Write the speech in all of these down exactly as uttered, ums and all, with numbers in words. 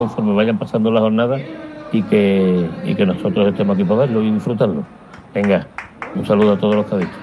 conforme vayan pasando las jornadas y que, y que nosotros estemos aquí para verlo y disfrutarlo. Venga, un saludo a todos los cadistas.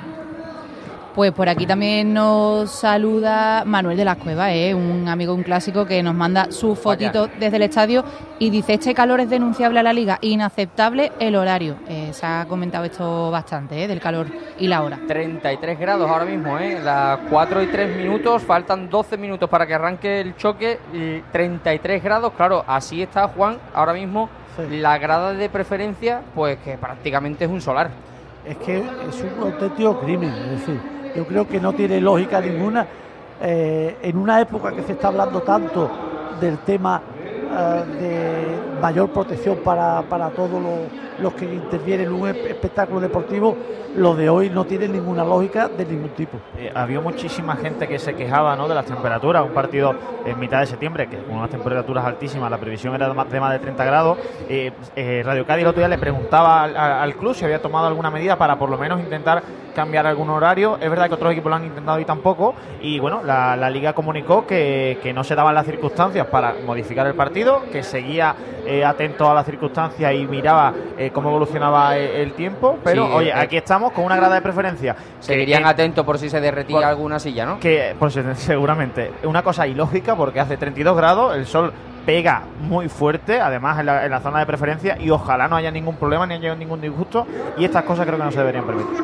Pues por aquí también nos saluda Manuel de las Cuevas, ¿eh? Un amigo, un clásico que nos manda su fotito Vaya. desde el estadio y dice: este calor es denunciable a la Liga, inaceptable el horario. Eh, se ha comentado esto bastante, ¿eh? Del calor y la hora. treinta y tres grados ahora mismo, ¿eh? Las cuatro y tres minutos, faltan doce minutos para que arranque el choque y treinta y tres grados, claro, así está Juan ahora mismo. Sí. La grada de preferencia, pues que prácticamente es un solar. Es que es un auténtico crimen, es decir, yo creo que no tiene lógica ninguna. Eh, en una época que se está hablando tanto del tema eh, de mayor protección para, para todos los, los que intervienen en un espectáculo deportivo, lo de hoy no tiene ninguna lógica de ningún tipo. Eh, había muchísima gente que se quejaba, ¿no?, de las temperaturas. Un partido en mitad de septiembre, que con unas temperaturas altísimas, la previsión era de más de, más de treinta grados. Eh, eh, Radio Cádiz el otro día le preguntaba al, al club si había tomado alguna medida para por lo menos intentar cambiar algún horario. Es verdad que otros equipos lo han intentado y tampoco. Y bueno, la, la Liga comunicó que, que no se daban las circunstancias para modificar el partido, que seguía eh, atento a las circunstancias y miraba eh, cómo evolucionaba el, el tiempo. Pero sí, oye, eh, aquí estamos con una grada de preferencia. Seguirían que, atentos por si se derretía por, alguna silla, ¿no? Que por si, seguramente. Una cosa ilógica porque hace treinta y dos grados, el sol pega muy fuerte, además en la, en la zona de preferencia, y ojalá no haya ningún problema ni haya ningún disgusto, y estas cosas creo que no se deberían permitir.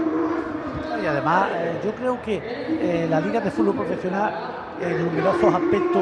Y además eh, yo creo que eh, la Liga de Fútbol Profesional en numerosos aspectos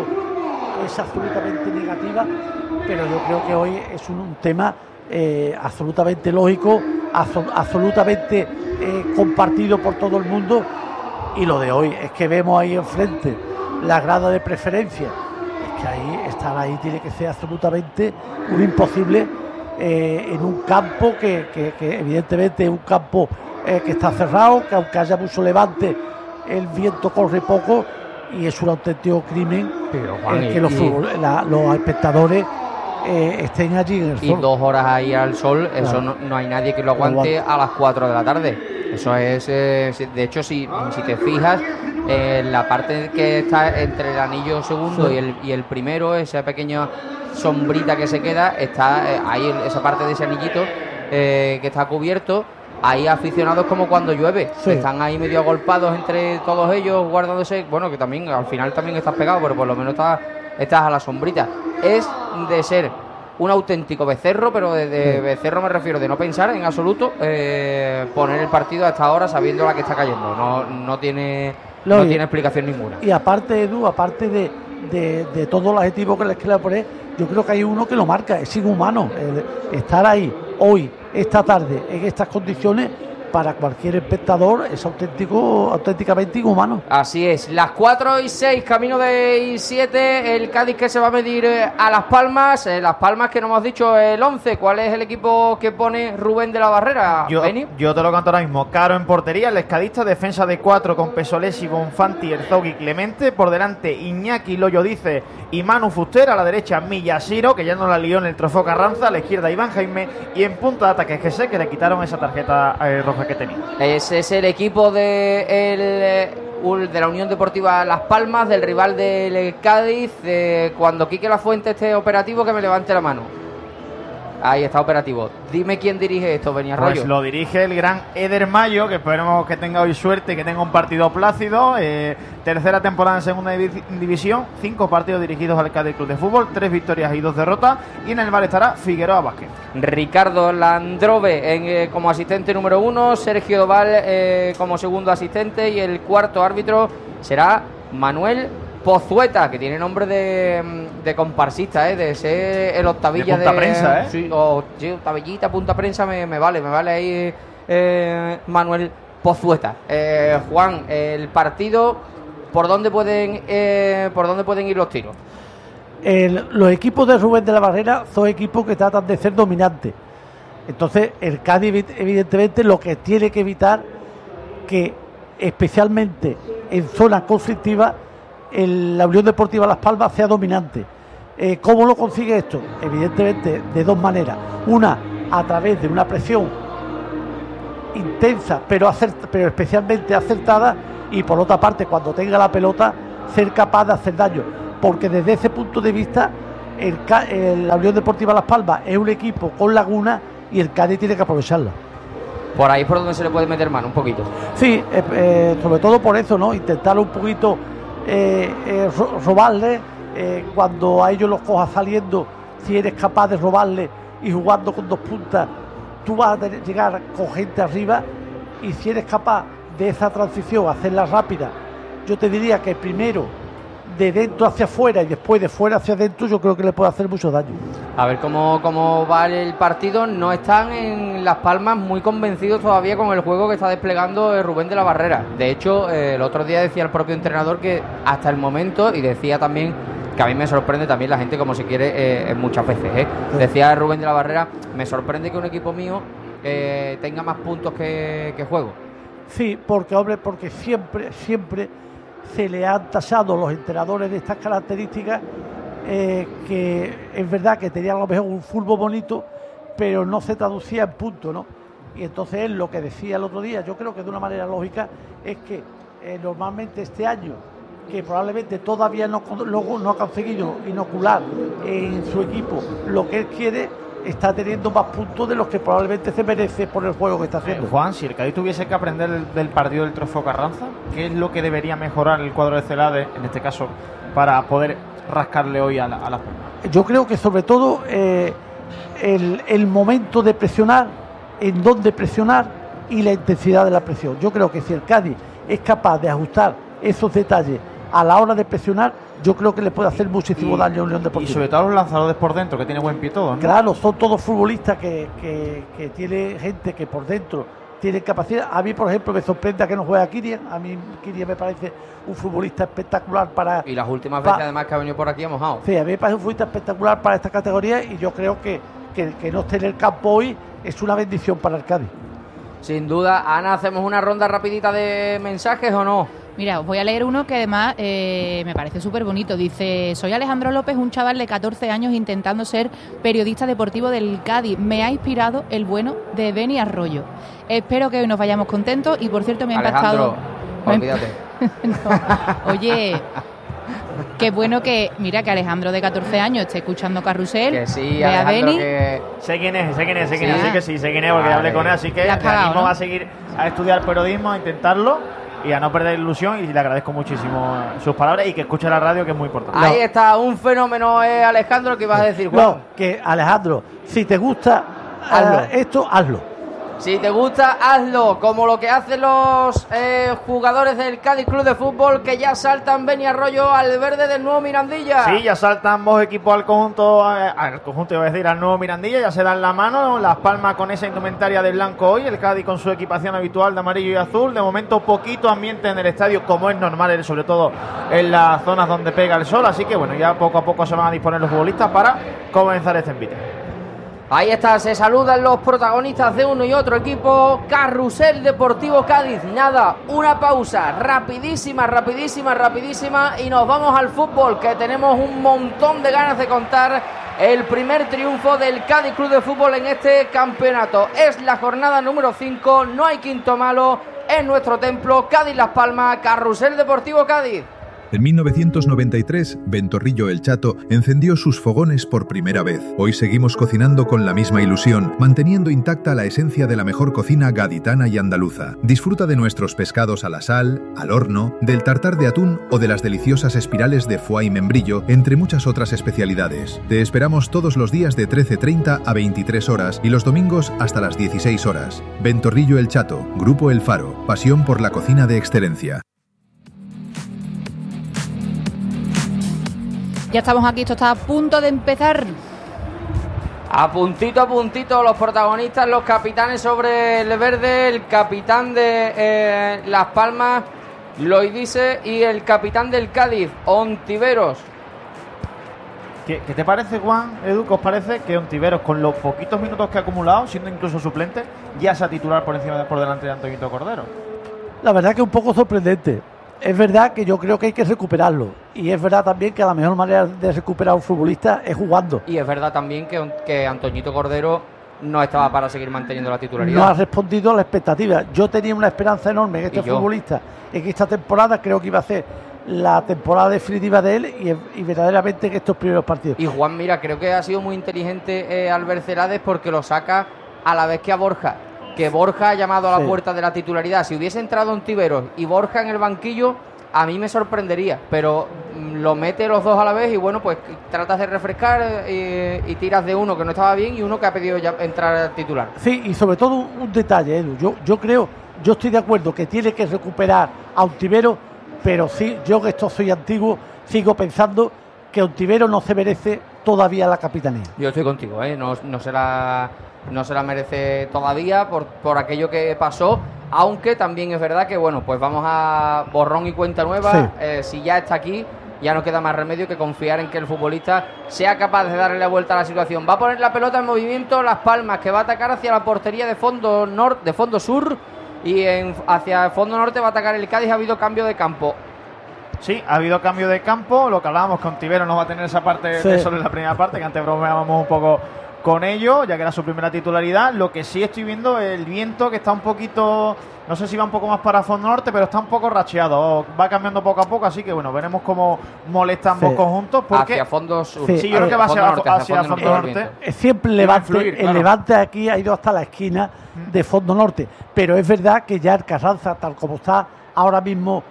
es absolutamente negativa, pero yo creo que hoy es un, un tema eh, absolutamente lógico, abso- absolutamente eh, compartido por todo el mundo, y lo de hoy es que vemos ahí enfrente la grada de preferencia. Que ahí, estar ahí tiene que ser absolutamente un imposible eh, en un campo que, que, que evidentemente es un campo eh, que está cerrado, que aunque haya mucho levante el viento corre poco, y es un auténtico crimen. Pero, Juan, el que los, fútbol, la, los espectadores eh, estén allí en el sol. Y dos horas ahí al sol, claro. Eso no, no hay nadie que lo aguante a las cuatro de la tarde. Eso es, eh, de hecho, si, si te fijas, eh, la parte que está entre el anillo segundo sí. y, el, y el primero, esa pequeña sombrita que se queda, está eh, ahí, esa parte de ese anillito eh, que está cubierto. Hay aficionados como cuando llueve, sí. Están ahí medio agolpados entre todos ellos, guardándose. Bueno, que también al final también estás pegado, pero por lo menos estás, estás a la sombrita. Es de ser un auténtico becerro, pero de, de becerro me refiero de no pensar en absoluto eh, poner el partido a esta hora sabiendo la que está cayendo. No, no tiene no, no tiene explicación ninguna. Y aparte, Edu, aparte de, de, de todos los adjetivos que les quiero poner, yo creo que hay uno que lo marca, es inhumano. El estar ahí hoy, esta tarde, en estas condiciones, para cualquier espectador es auténtico, auténticamente inhumano. Así es, las cuatro y seis, camino de I siete, el Cádiz que se va a medir a Las Palmas, eh, Las Palmas que no hemos dicho el once, ¿cuál es el equipo que pone Rubén de la Barrera? Yo, yo te lo canto ahora mismo. Caro en portería, el escadista, defensa de cuatro con Pesolesi, Bonfanti, Herzog y Clemente, por delante Iñaki Loyo Dice y Manu Fuster, a la derecha Miyashiro, que ya no la lió en el trofeo Carranza, a la izquierda Iván Jaime, y en punta de ataque Gesé, que le quitaron esa tarjeta eh, roja que tenía. Ese es el equipo de, el, de la Unión Deportiva Las Palmas, del rival del Cádiz. Eh, cuando Quique Lafuente esté operativo, que me levante la mano. Ahí está operativo. Dime quién dirige esto, Beniarroyo. Pues lo dirige el gran Eder Mayo, que esperemos que tenga hoy suerte y que tenga un partido plácido. Eh, tercera temporada en segunda div- división, cinco partidos dirigidos al Cádiz Club de Fútbol, tres victorias y dos derrotas. Y en el bar estará Figueroa Vázquez. Ricardo Landrove en, eh, como asistente número uno, Sergio Doval eh, como segundo asistente, y el cuarto árbitro será Manuel Pozueta, que tiene nombre de, de comparsista, ¿eh? De ser el octavilla de punta de, prensa, ¿eh? Sí, o sí, octavillita, punta prensa, me, me vale, me vale ahí eh, Manuel Pozueta. Eh, Juan, el partido, ¿por dónde pueden eh, por dónde pueden ir los tiros? El, los equipos de Rubén de la Barrera son equipos que tratan de ser dominantes. Entonces, el Cádiz, evidentemente, lo que tiene que evitar que, especialmente en zonas conflictivas, el, la Unión Deportiva Las Palmas sea dominante. Eh, ¿Cómo lo consigue esto? Evidentemente de dos maneras. Una, a través de una presión intensa, pero, acert, pero especialmente acertada, y por otra parte, cuando tenga la pelota, ser capaz de hacer daño. Porque desde ese punto de vista, el, el, la Unión Deportiva Las Palmas es un equipo con laguna y el Cádiz tiene que aprovecharla. Por ahí es por donde se le puede meter mano, un poquito. Sí, eh, eh, sobre todo por eso, ¿no? Intentar un poquito eh, eh, robarle, eh, cuando a ellos los cojas saliendo, si eres capaz de robarle y jugando con dos puntas, tú vas a llegar con gente arriba, y si eres capaz de esa transición, hacerla rápida, yo te diría que primero de dentro hacia afuera y después de fuera hacia adentro, yo creo que le puede hacer mucho daño. A ver cómo, cómo va el partido. No están en Las Palmas muy convencidos todavía con el juego que está desplegando Rubén de la Barrera. De hecho, eh, el otro día decía el propio entrenador que hasta el momento, y decía también que a mí me sorprende también la gente como se quiere eh, muchas veces, ¿eh? Sí. Decía Rubén de la Barrera, me sorprende que un equipo mío eh, tenga más puntos que, que juego. Sí, porque hombre, porque siempre, siempre se le han tasado los entrenadores de estas características, eh, que es verdad que tenían a lo mejor un fútbol bonito, pero no se traducía en puntos, ¿no? Y entonces él lo que decía el otro día, yo creo que de una manera lógica, es que eh, normalmente este año, que probablemente todavía no, no, no ha conseguido inocular en su equipo lo que él quiere, está teniendo más puntos de los que probablemente se merece por el juego que está haciendo. Eh, Juan, si el Cádiz tuviese que aprender del, del partido del Trofeo Carranza, ¿qué es lo que debería mejorar el cuadro de Celades, en este caso, para poder rascarle hoy a, la, a las Palmas? Yo creo que sobre todo eh, el, el momento de presionar, en dónde presionar y la intensidad de la presión. Yo creo que si el Cádiz es capaz de ajustar esos detalles a la hora de presionar, yo creo que le puede hacer muchísimo y, daño a Unión Deportiva. Y sobre todo a los lanzadores por dentro, que tiene buen pie todo, ¿no? Claro, son todos futbolistas que, que, que tiene gente que por dentro tiene capacidad. A mí, por ejemplo, me sorprende que no juega Kirian. A mí Kirian me parece un futbolista espectacular para... Y las últimas veces, además, que ha venido por aquí ha mojado. Sí, a mí me parece un futbolista espectacular para esta categoría, y yo creo que, que, que no esté en el campo hoy es una bendición para el Cádiz. Sin duda. Ana, ¿hacemos una ronda rapidita de mensajes o no? Mira, os voy a leer uno que además eh, me parece súper bonito. Dice, soy Alejandro López, un chaval de catorce años intentando ser periodista deportivo del Cádiz. Me ha inspirado el bueno de Beni Arroyo. Espero que hoy nos vayamos contentos. Y por cierto, me ha impactado... olvídate. No. Oye, qué bueno que, mira, que Alejandro de catorce años esté escuchando Carrusel. Que sí, ve a Beni. Que... Sé quién es, sé quién es, sé quién sí. es, así que sí, sé quién es, porque vale. hablé con él, así que le animo, ¿no?, a seguir a estudiar periodismo, a intentarlo y a no perder ilusión, y le agradezco muchísimo sus palabras y que escuche la radio, que es muy importante. Ahí no. está, un fenómeno, eh, Alejandro, que ibas a decir, Juan. No, que Alejandro, si te gusta hazlo. Uh, esto, hazlo. Si te gusta, hazlo, como lo que hacen los eh, jugadores del Cádiz Club de Fútbol, que ya saltan Beni Arroyo al verde del nuevo Mirandilla. Sí, ya saltan ambos equipos al conjunto, al conjunto iba a decir, al nuevo Mirandilla, ya se dan la mano, Las Palmas con esa indumentaria de blanco hoy, el Cádiz con su equipación habitual de amarillo y azul. De momento poquito ambiente en el estadio, como es normal, sobre todo en las zonas donde pega el sol, así que bueno, ya poco a poco se van a disponer los futbolistas para comenzar este envite. Ahí está, se saludan los protagonistas de uno y otro equipo. Carrusel Deportivo Cádiz. Nada, una pausa rapidísima, rapidísima, rapidísima, y nos vamos al fútbol, que tenemos un montón de ganas de contar el primer triunfo del Cádiz Club de Fútbol en este campeonato. Es la jornada número cinco, no hay quinto malo en nuestro templo. Cádiz Las Palmas, Carrusel Deportivo Cádiz. En mil novecientos noventa y tres, Ventorrillo el Chato encendió sus fogones por primera vez. Hoy seguimos cocinando con la misma ilusión, manteniendo intacta la esencia de la mejor cocina gaditana y andaluza. Disfruta de nuestros pescados a la sal, al horno, del tartar de atún o de las deliciosas espirales de foie y membrillo, entre muchas otras especialidades. Te esperamos todos los días de trece treinta a veintitrés horas y los domingos hasta las dieciséis horas. Ventorrillo el Chato, Grupo El Faro, pasión por la cocina de excelencia. Ya estamos aquí, esto está a punto de empezar. A puntito a puntito los protagonistas, los capitanes sobre el verde, el capitán de eh, Las Palmas, Loidice, y el capitán del Cádiz, Ontiveros. ¿Qué, ¿Qué te parece, Juan, Edu? ¿Qué os parece que Ontiveros, con los poquitos minutos que ha acumulado, siendo incluso suplente, ya sea titular por encima de, por delante de Antoñito Cordero? La verdad que es un poco sorprendente. Es verdad que yo creo que hay que recuperarlo, y es verdad también que la mejor manera de recuperar a un futbolista es jugando. Y es verdad también que, que Antoñito Cordero no estaba para seguir manteniendo la titularidad. No ha respondido a la expectativa. Yo tenía una esperanza enorme en este futbolista, en esta temporada creo que iba a ser la temporada definitiva de él y, y verdaderamente en estos primeros partidos. Y Juan, mira, creo que ha sido muy inteligente eh, Albert Celades porque lo saca a la vez que a Borja, que Borja ha llamado a la sí. puerta de la titularidad. Si hubiese entrado Ontiveros y Borja en el banquillo, a mí me sorprendería, pero lo mete los dos a la vez y bueno, pues tratas de refrescar eh, y tiras de uno que no estaba bien y uno que ha pedido ya entrar al titular. Sí, y sobre todo un, un detalle, Edu, yo, yo creo, yo estoy de acuerdo que tiene que recuperar a Ontiveros, pero sí, yo que esto soy antiguo, sigo pensando que Ontiveros no se merece todavía la capitanía. Yo estoy contigo, ¿eh? no, no, se la, no se la merece todavía por, por aquello que pasó. Aunque también es verdad que, bueno, pues vamos a borrón y cuenta nueva. Sí. Eh, si ya está aquí, ya no queda más remedio que confiar en que el futbolista sea capaz de darle la vuelta a la situación. Va a poner la pelota en movimiento Las Palmas, que va a atacar hacia la portería de fondo norte, de fondo sur, y en, hacia el fondo norte va a atacar el Cádiz. Ha habido cambio de campo. Sí, ha habido cambio de campo. Lo que hablábamos con Ontiveros no va a tener esa parte sí. de solo en la primera parte, que antes bromeábamos un poco con ello, ya que era su primera titularidad. Lo que sí estoy viendo es el viento, que está un poquito, no sé si va un poco más para fondo norte, pero está un poco racheado, va cambiando poco a poco, así que bueno, veremos cómo molesta ambos sí. conjuntos. Porque hacia fondo sur. Sí, sí yo creo que va hacia, norte, hacia, hacia fondo norte. norte. Es siempre el Levante, fluir, claro. El Levante aquí ha ido hasta la esquina de fondo norte, pero es verdad que ya el Carranza, tal como está ahora mismo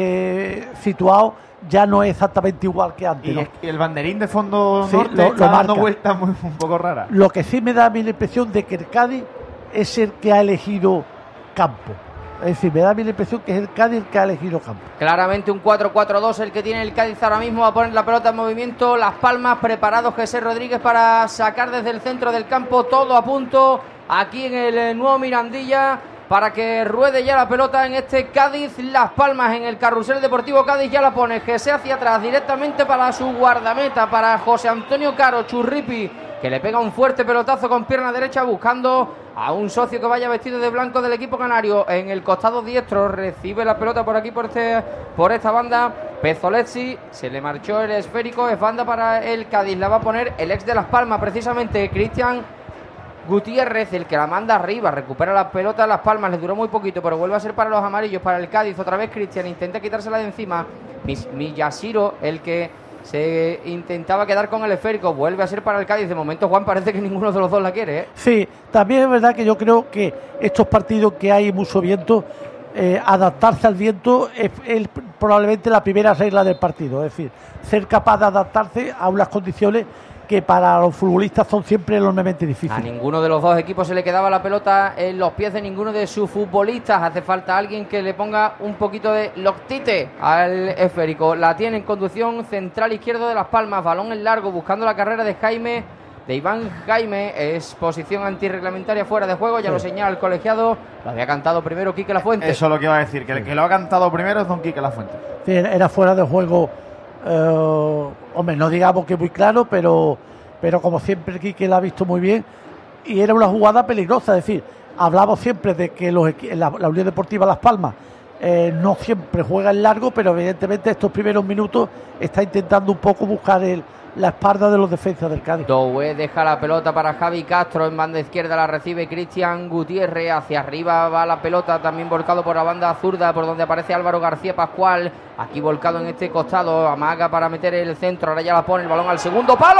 eh, situado, ya no es exactamente igual que antes. Y, ¿no? y el banderín de fondo sí, norte lo, está lo dando vueltas muy, un poco raras. Lo que sí me da a mí la impresión de que el Cádiz es el que ha elegido campo. Es decir, me da a mí la impresión que es el Cádiz el que ha elegido campo. Claramente un cuatro cuatro dos el que tiene el Cádiz ahora mismo. Va a poner la pelota en movimiento. Las Palmas, preparados Jesús Rodríguez para sacar desde el centro del campo. Todo a punto aquí en el nuevo Mirandilla, para que ruede ya la pelota en este Cádiz Las Palmas, en el carrusel deportivo Cádiz. Ya la pone José hacia atrás directamente para su guardameta, para José Antonio Caro, Churripi, que le pega un fuerte pelotazo con pierna derecha buscando a un socio que vaya vestido de blanco del equipo canario. En el costado diestro recibe la pelota por aquí, por este por esta banda Pezzolezzi, se le marchó el esférico, es banda para el Cádiz. La va a poner el ex de Las Palmas, precisamente Cristian Gutiérrez, el que la manda arriba, recupera la pelota de Las Palmas, le duró muy poquito, pero vuelve a ser para los amarillos, para el Cádiz. Otra vez Cristian intenta quitársela de encima. Miyashiro, el que se intentaba quedar con el esférico, vuelve a ser para el Cádiz. De momento, Juan, parece que ninguno de los dos la quiere, ¿eh? Sí, también es verdad que yo creo que estos partidos que hay mucho viento, eh, adaptarse al viento es, es probablemente la primera regla del partido, es decir, ser capaz de adaptarse a unas condiciones que para los futbolistas son siempre enormemente difíciles. A ninguno de los dos equipos se le quedaba la pelota en los pies de ninguno de sus futbolistas. Hace falta alguien que le ponga un poquito de loctite al esférico. La tiene en conducción central izquierdo de Las Palmas, balón en largo buscando la carrera de Jaime, de Iván Jaime. Es posición antirreglamentaria fuera de juego, ya sí. Lo señala el colegiado. Lo había cantado primero Quique Lafuente. Eso es lo que iba a decir, que el que lo ha cantado primero es don Quique Lafuente. Sí, era fuera de juego. Uh, hombre, no digamos que muy claro, pero pero como siempre Quique la ha visto muy bien y era una jugada peligrosa. Es decir, hablamos siempre de que los, la, la Unión Deportiva Las Palmas eh, no siempre juega en largo, pero evidentemente estos primeros minutos está intentando un poco buscar el, la espalda de los defensas del Cádiz. Doué deja la pelota para Javi Castro, en banda izquierda la recibe Cristian Gutiérrez, hacia arriba va la pelota, también volcado por la banda zurda, por donde aparece Álvaro García Pascual, aquí volcado en este costado, amaga para meter el centro, ahora ya la pone el balón al segundo palo,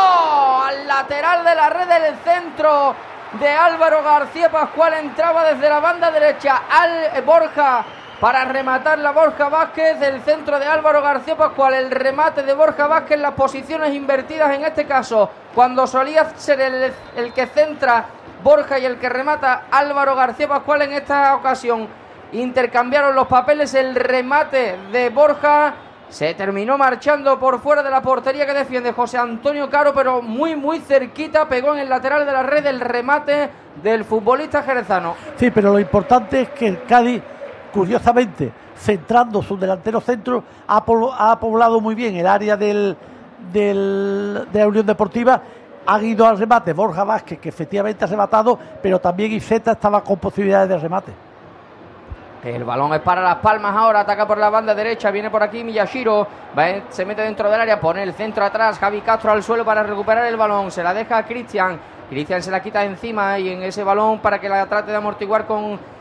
al lateral de la red del centro de Álvaro García Pascual, entraba desde la banda derecha al Borja, para rematar la Borja Vázquez, del centro de Álvaro García Pascual, el remate de Borja Vázquez, las posiciones invertidas en este caso, cuando solía ser el, el que centra Borja y el que remata Álvaro García Pascual, en esta ocasión intercambiaron los papeles, el remate de Borja se terminó marchando por fuera de la portería que defiende José Antonio Caro, pero muy muy cerquita, pegó en el lateral de la red el remate del futbolista jerezano. Sí, pero lo importante es que el Cádiz, curiosamente, centrando su delantero centro, ha, po- ha poblado muy bien el área del, del, de la Unión Deportiva. Ha ido al remate Borja Vázquez, que efectivamente ha rematado, pero también Iceta estaba con posibilidades de remate. El balón es para Las Palmas ahora, ataca por la banda derecha, viene por aquí Miyashiro, va, se mete dentro del área, pone el centro atrás, Javi Castro al suelo para recuperar el balón, se la deja a Cristian, Cristian se la quita encima y en ese balón para que la trate de amortiguar con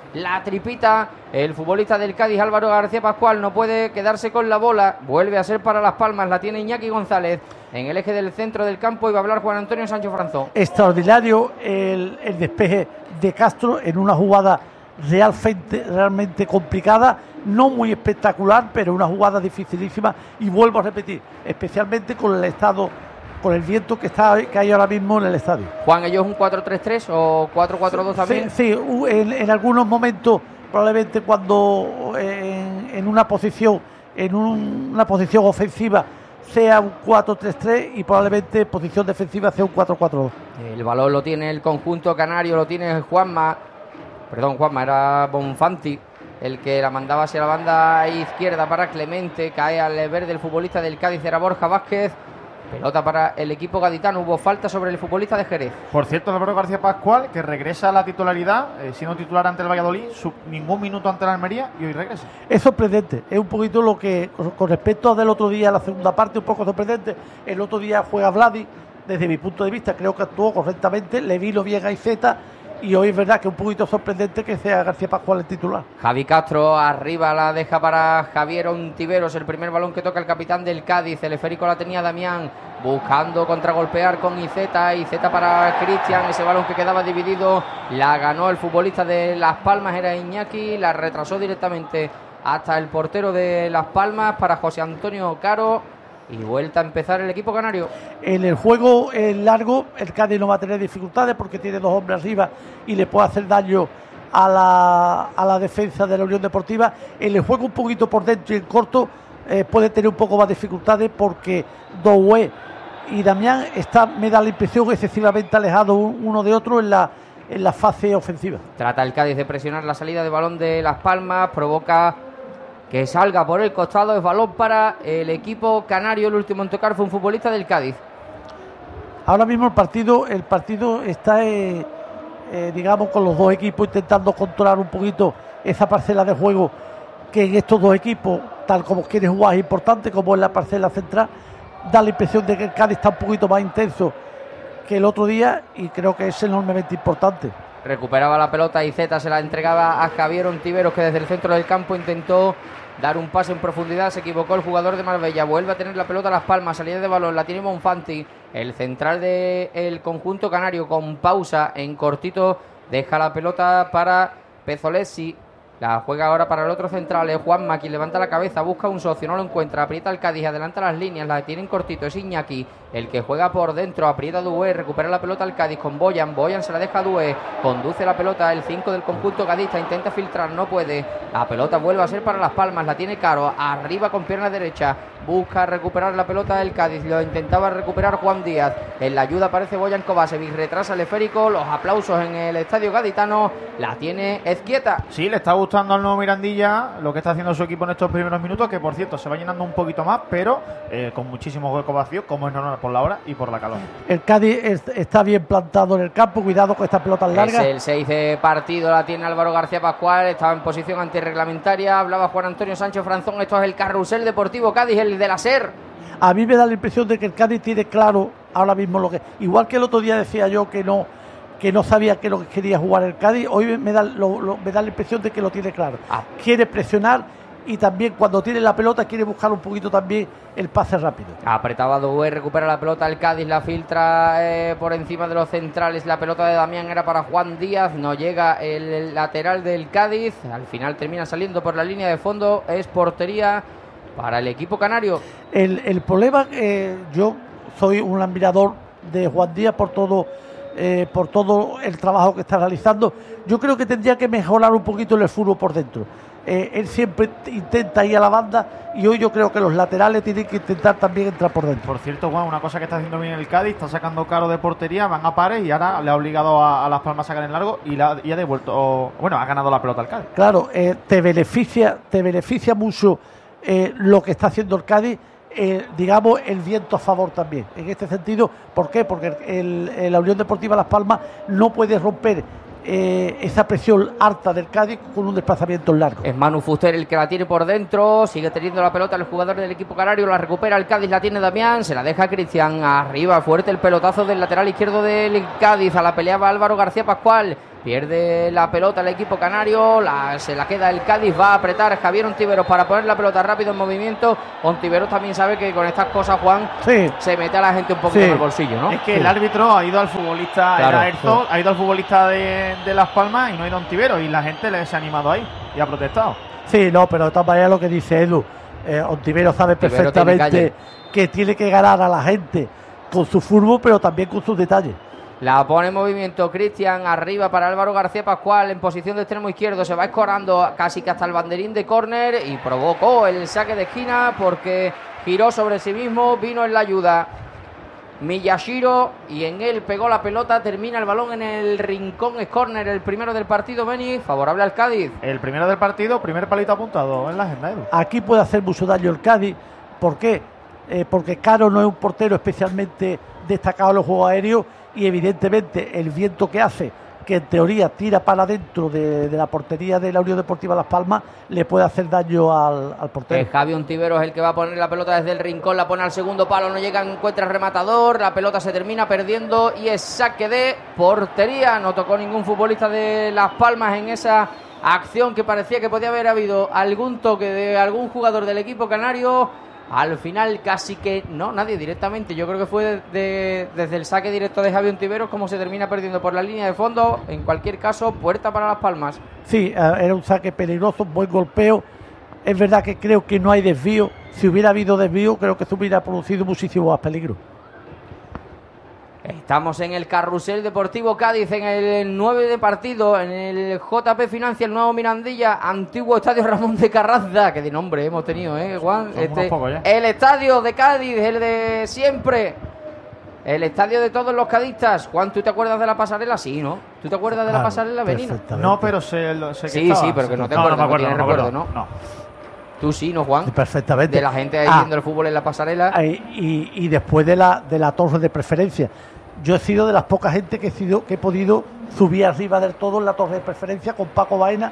la tripita. El futbolista del Cádiz, Álvaro García Pascual, no puede quedarse con la bola. Vuelve a ser para Las Palmas. La tiene Iñaki González en el eje del centro del campo. Y va a hablar Juan Antonio Sancho Franzón. Extraordinario el, el despeje de Castro en una jugada realmente, realmente complicada. No muy espectacular, pero una jugada dificilísima. Y vuelvo a repetir, especialmente con el estado, con el viento que está que hay ahora mismo en el estadio. Juan, ¿ellos un cuatro tres tres o cuatro cuatro dos también? Sí, sí, en, en algunos momentos, probablemente cuando en, en una posición, en un, una posición ofensiva sea un cuatro tres tres y probablemente posición defensiva sea un cuatro cuatro dos. El balón lo tiene el conjunto canario, lo tiene Juanma, perdón, Juanma, era Bonfanti el que la mandaba hacia la banda izquierda para Clemente. Cae al verde el futbolista del Cádiz, era Borja Vázquez. Pelota para el equipo gaditano. Hubo falta sobre el futbolista de Jerez. Por cierto, Álvaro García Pascual, que regresa a la titularidad, eh, siendo titular ante el Valladolid, su, ningún minuto ante la Almería, y hoy regresa. Es sorprendente, es un poquito lo que, con respecto del otro día, la segunda parte, un poco sorprendente. El otro día juega Vladi, desde mi punto de vista, creo que actuó correctamente, le vino bien a Iceta, y hoy es verdad que es un poquito sorprendente que sea García Pascual el titular. Javi Castro arriba, la deja para Javier Ontiveros, el primer balón que toca el capitán del Cádiz. El esférico la tenía Damián, buscando contragolpear con Iceta. Iceta para Cristian, ese balón que quedaba dividido la ganó el futbolista de Las Palmas, era Iñaki, la retrasó directamente hasta el portero de Las Palmas para José Antonio Caro. Y vuelta a empezar el equipo canario. En el juego en largo, el Cádiz no va a tener dificultades porque tiene dos hombres arriba y le puede hacer daño a la, a la defensa de la Unión Deportiva. En el juego un poquito por dentro y en corto eh, puede tener un poco más dificultades porque Doué y Damián están, me da la impresión, excesivamente alejados uno de otro en la, en la fase ofensiva. Trata el Cádiz de presionar la salida de balón de Las Palmas, provoca que salga por el costado, es balón para el equipo canario. El último en tocar fue un futbolista del Cádiz. Ahora mismo el partido el partido está eh, eh, digamos con los dos equipos intentando controlar un poquito esa parcela de juego que en estos dos equipos, tal como quieren jugar, es importante, como en la parcela central. Da la impresión de que el Cádiz está un poquito más intenso que el otro día y creo que es enormemente importante. Recuperaba la pelota y Zeta se la entregaba a Javier Ontiveros, que desde el centro del campo intentó dar un pase en profundidad. Se equivocó el jugador de Marbella. Vuelve a tener la pelota a Las Palmas. Salida de balón la tiene Bonfanti, el central del conjunto canario, con pausa en cortito. Deja la pelota para Pezzolesi. La juega ahora para el otro central, es Juanma, quien levanta la cabeza, busca un socio, no lo encuentra, aprieta el Cádiz, adelanta las líneas, la tiene en cortito, es Iñaki, el que juega por dentro, aprieta Doué, recupera la pelota al Cádiz con Boyan, Boyan se la deja a Doué, conduce la pelota el cinco del conjunto gadista, intenta filtrar, no puede, la pelota vuelve a ser para Las Palmas, la tiene Caro, arriba con pierna derecha, busca recuperar la pelota del Cádiz, lo intentaba recuperar Juan Díaz, en la ayuda aparece Boyan Kovacevic, retrasa el esférico, los aplausos en el estadio gaditano, la tiene Ezquieta. Sí, le está gustando al nuevo Mirandilla lo que está haciendo su equipo en estos primeros minutos, que por cierto se va llenando un poquito más, pero eh, con muchísimos huecos vacíos, como es normal por la hora y por la calor. El Cádiz es, está bien plantado en el campo, cuidado con estas pelotas largas. Es el seis de partido, la tiene Álvaro García Pascual, estaba en posición antirreglamentaria, hablaba Juan Antonio Sánchez Franzón, esto es el carrusel deportivo Cádiz, el de la SER. A mí me da la impresión de que el Cádiz tiene claro ahora mismo lo que... Igual que el otro día decía yo que no... que no sabía qué es lo que quería jugar el Cádiz, hoy me da, lo, lo, me da la impresión de que lo tiene claro. Ah. Quiere presionar y también cuando tiene la pelota quiere buscar un poquito también el pase rápido. Apretaba Doué, recupera la pelota el Cádiz, la filtra eh, por encima de los centrales, la pelota de Damián era para Juan Díaz, no llega el lateral del Cádiz, al final termina saliendo por la línea de fondo, es portería para el equipo canario. El, el problema, eh, yo soy un admirador de Juan Díaz por todo... Eh, por todo el trabajo que está realizando. Yo creo que tendría que mejorar un poquito el fútbol por dentro. Eh, él siempre intenta ir a la banda y hoy yo creo que los laterales tienen que intentar también entrar por dentro. Por cierto, Juan, una cosa que está haciendo bien el Cádiz, está sacando Caro de portería, van a pares y ahora le ha obligado a, a Las Palmas a sacar en largo y, la, y ha devuelto, bueno, ha ganado la pelota al Cádiz. Claro, eh, te beneficia, te beneficia mucho eh, lo que está haciendo el Cádiz. Eh, digamos, el viento a favor también en este sentido. ¿Por qué? Porque el, el, la Unión Deportiva Las Palmas no puede romper eh, esa presión alta del Cádiz con un desplazamiento largo. Es Manu Fuster el que la tiene por dentro, sigue teniendo la pelota el jugador del equipo canario, la recupera el Cádiz, la tiene Damián, se la deja Cristian, arriba fuerte el pelotazo del lateral izquierdo del Cádiz, a la peleaba Álvaro García Pascual. Pierde la pelota el equipo canario, la, se la queda el Cádiz, va a apretar Javier Ontiveros para poner la pelota rápido en movimiento. Ontiveros también sabe que con estas cosas, Juan, sí. se mete a la gente un poquito Sí. en el bolsillo, ¿no? Es que Sí. el árbitro ha ido al futbolista, Claro, era Herzog, sí. ha ido al futbolista de, de Las Palmas y no ha ido a Ontiveros, y la gente le se ha animado ahí y ha protestado. Sí, no, pero de todas maneras lo que dice Edu, eh, Ontiveros sabe Ontiveros tiene perfectamente que tiene que ganar a la gente con su fútbol, pero también con sus detalles. La pone en movimiento Cristian, arriba para Álvaro García Pascual en posición de extremo izquierdo, se va escorando casi que hasta el banderín de córner y provocó el saque de esquina porque giró sobre sí mismo, vino en la ayuda Miyashiro y en él pegó la pelota, termina el balón en el rincón, es córner, el primero del partido, Beni, favorable al Cádiz. El primero del partido, primer palito apuntado en la agenda, Edu. Aquí puede hacer mucho daño el Cádiz. ¿Por qué? Eh, porque Caro no es un portero especialmente destacado en los juegos aéreos y evidentemente el viento que hace, que en teoría tira para adentro de, de la portería de la Unión Deportiva Las Palmas, le puede hacer daño al, al portero. Es Javi Ontiveros el que va a poner la pelota desde el rincón, la pone al segundo palo, no llega, encuentra el rematador, la pelota se termina perdiendo y es saque de portería. No tocó ningún futbolista de Las Palmas en esa acción que parecía que podía haber habido algún toque de algún jugador del equipo canario. Al final casi que no, nadie directamente. Yo creo que fue de, de, desde el saque directo de Javi Ontiveros como se termina perdiendo por la línea de fondo. En cualquier caso, puerta para Las Palmas. Sí, eh, era un saque peligroso, un buen golpeo. Es verdad que creo que no hay desvío. Si hubiera habido desvío, creo que se hubiera producido muchísimo más peligro. Estamos en el Carrusel Deportivo Cádiz, en el nueve de partido, en el J P Financia, el nuevo Mirandilla, antiguo Estadio Ramón de Carranza, que de nombre hemos tenido, ¿eh, Juan? Son unos pocos ya. El estadio de Cádiz, el de siempre, el estadio de todos los cadistas. Juan, ¿tú te acuerdas de la pasarela? Sí, ¿no? ¿Tú te acuerdas de la Claro, pasarela, Benino? perfectamente. No, pero sé, lo- sé que Sí, estaba. sí, pero que no te no, acuerdas, no me no acuerdo, tienes no me acuerdo. recuerdo, No. Tú sí, ¿no, Juan? Perfectamente. De la gente ahí Ah, viendo el fútbol en la pasarela. Ay, y, y después de la, de la torre de preferencia. Yo he sido de las pocas gente que he, sido, que he podido subir arriba del todo en la torre de preferencia con Paco Baena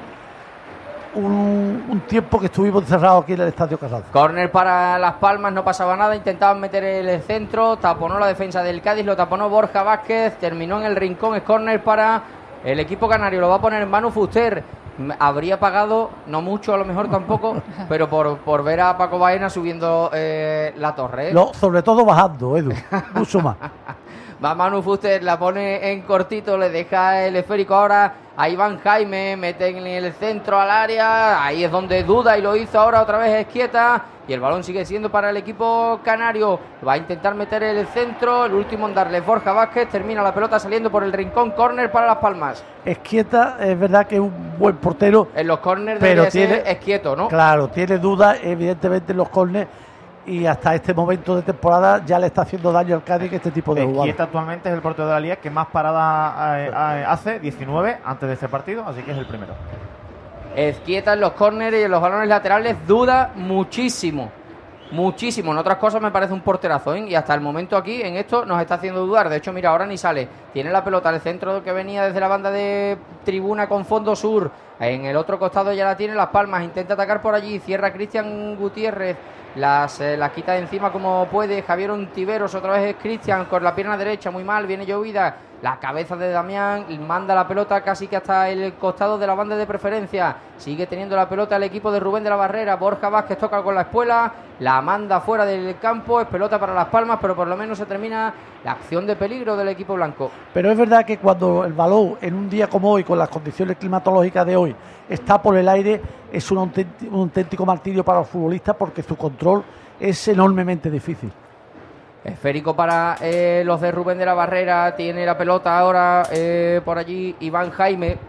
un, un tiempo que estuvimos encerrados aquí en el Estadio Carranza. Córner para Las Palmas, no pasaba nada, intentaban meter el centro, taponó la defensa del Cádiz, lo taponó Borja Vázquez, terminó en el rincón, es córner para el equipo canario, lo va a poner en Manu Fuster. Habría pagado, no mucho a lo mejor tampoco, pero por, por ver a Paco Baena subiendo eh, la torre. ¿eh? Lo, sobre todo bajando, Edu, mucho más. Va Manu Fuster, la pone en cortito, le deja el esférico ahora a Iván Jaime, mete en el centro al área, ahí es donde duda y lo hizo ahora otra vez Esquieta y el balón sigue siendo para el equipo canario, va a intentar meter el centro, el último en darle Borja Vázquez, termina la pelota saliendo por el rincón, córner para Las Palmas. Esquieta, es verdad que es un buen portero, En los córners pero debería ser tiene, Esquieto, ¿no? Claro, tiene dudas evidentemente en los córneres y hasta este momento de temporada ya le está haciendo daño al Cádiz este tipo de jugadas. Esquieta actualmente es el portero de la Liga que más paradas eh, eh, hace, diecinueve antes de este partido, así que es el primero. Esquieta en los córneres y en los balones laterales duda muchísimo. Muchísimo, en otras cosas me parece un porterazo, ¿eh? Y hasta el momento aquí en esto nos está haciendo dudar. De hecho, mira, ahora ni sale. Tiene la pelota al centro que venía desde la banda de tribuna con fondo sur. En el otro costado ya la tiene Las Palmas. Intenta atacar por allí. Cierra Cristian Gutiérrez. Las, eh, las quita de encima como puede. Javier Ontiveros, otra vez es Cristian con la pierna derecha, muy mal. Viene llovida. La cabeza de Damián manda la pelota casi que hasta el costado de la banda de preferencia. Sigue teniendo la pelota el equipo de Rubén de la Barrera. Borja Vázquez toca con la espuela, la manda fuera del campo. Es pelota para Las Palmas, pero por lo menos se termina la acción de peligro del equipo blanco. Pero es verdad que cuando el balón en un día como hoy, con las condiciones climatológicas de hoy, está por el aire, es un auténtico, un auténtico martirio para los futbolistas porque su control es enormemente difícil. Esférico para eh, los de Rubén de la Barrera. Tiene la pelota ahora eh, por allí Iván Jaime.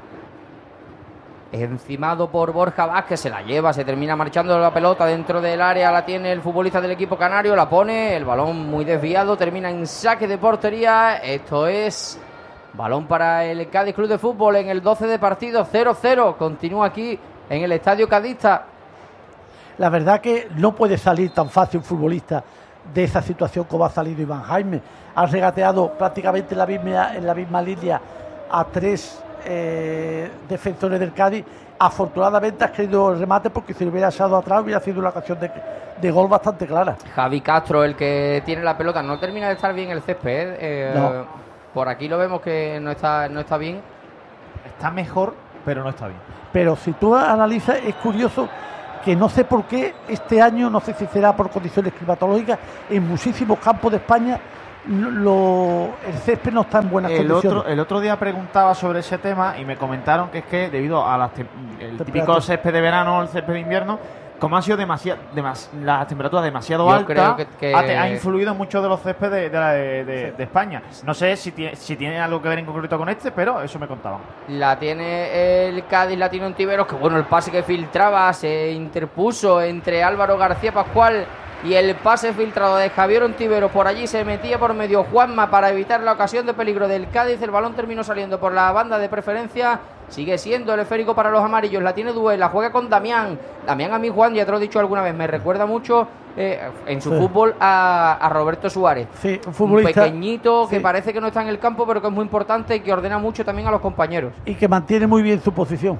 Encimado por Borja Vázquez, se la lleva, se termina marchando la pelota dentro del área, la tiene el futbolista del equipo canario, la pone, el balón muy desviado, termina en saque de portería. Esto es balón para el Cádiz Club de Fútbol en el doce de partido, cero cero, continúa aquí en el Estadio Cadista. La verdad que no puede salir tan fácil un futbolista de esa situación como ha salido Iván Jaime. Ha regateado prácticamente en la misma, en la misma línea a tres eh, defensores del Cádiz. Afortunadamente ha querido el remate porque si lo hubiera echado atrás hubiera sido una ocasión de, de gol bastante clara. Javi Castro, el que tiene la pelota, no termina de estar bien el césped. Eh, No. Por aquí lo vemos que no está, no está bien. está mejor, pero no está bien. Pero si tú analizas, es curioso que no sé por qué este año, no sé si será por condiciones climatológicas, en muchísimos campos de España lo, el césped no está en buenas el condiciones. Otro, el otro día preguntaba sobre ese tema y me comentaron que es que debido a las te- el típico césped de verano o el césped de invierno, como han sido demasiado, demas, las temperaturas demasiado Yo altas, creo que- que- ha, ha influido en muchos de los céspedes de, de, la- de, de- de España. No sé si tiene, si tiene algo que ver en concreto con este, pero eso me contaban. La tiene el Cádiz, la tiene Ontiveros, que bueno, el pase que filtraba se interpuso entre Álvaro García Pascual y el pase filtrado de Javier Ontiveros. Por allí se metía por medio Juanma para evitar la ocasión de peligro del Cádiz. El balón terminó saliendo por la banda de preferencia. Sigue siendo el esférico para los amarillos. La tiene Duel, la juega con Damián. Damián, a mí, Juan, ya te lo he dicho alguna vez, me recuerda mucho eh, en su sí. fútbol a, a Roberto Suárez. Sí, un futbolista Un pequeñito que sí. parece que no está en el campo, pero que es muy importante y que ordena mucho también a los compañeros. Y que mantiene muy bien su posición.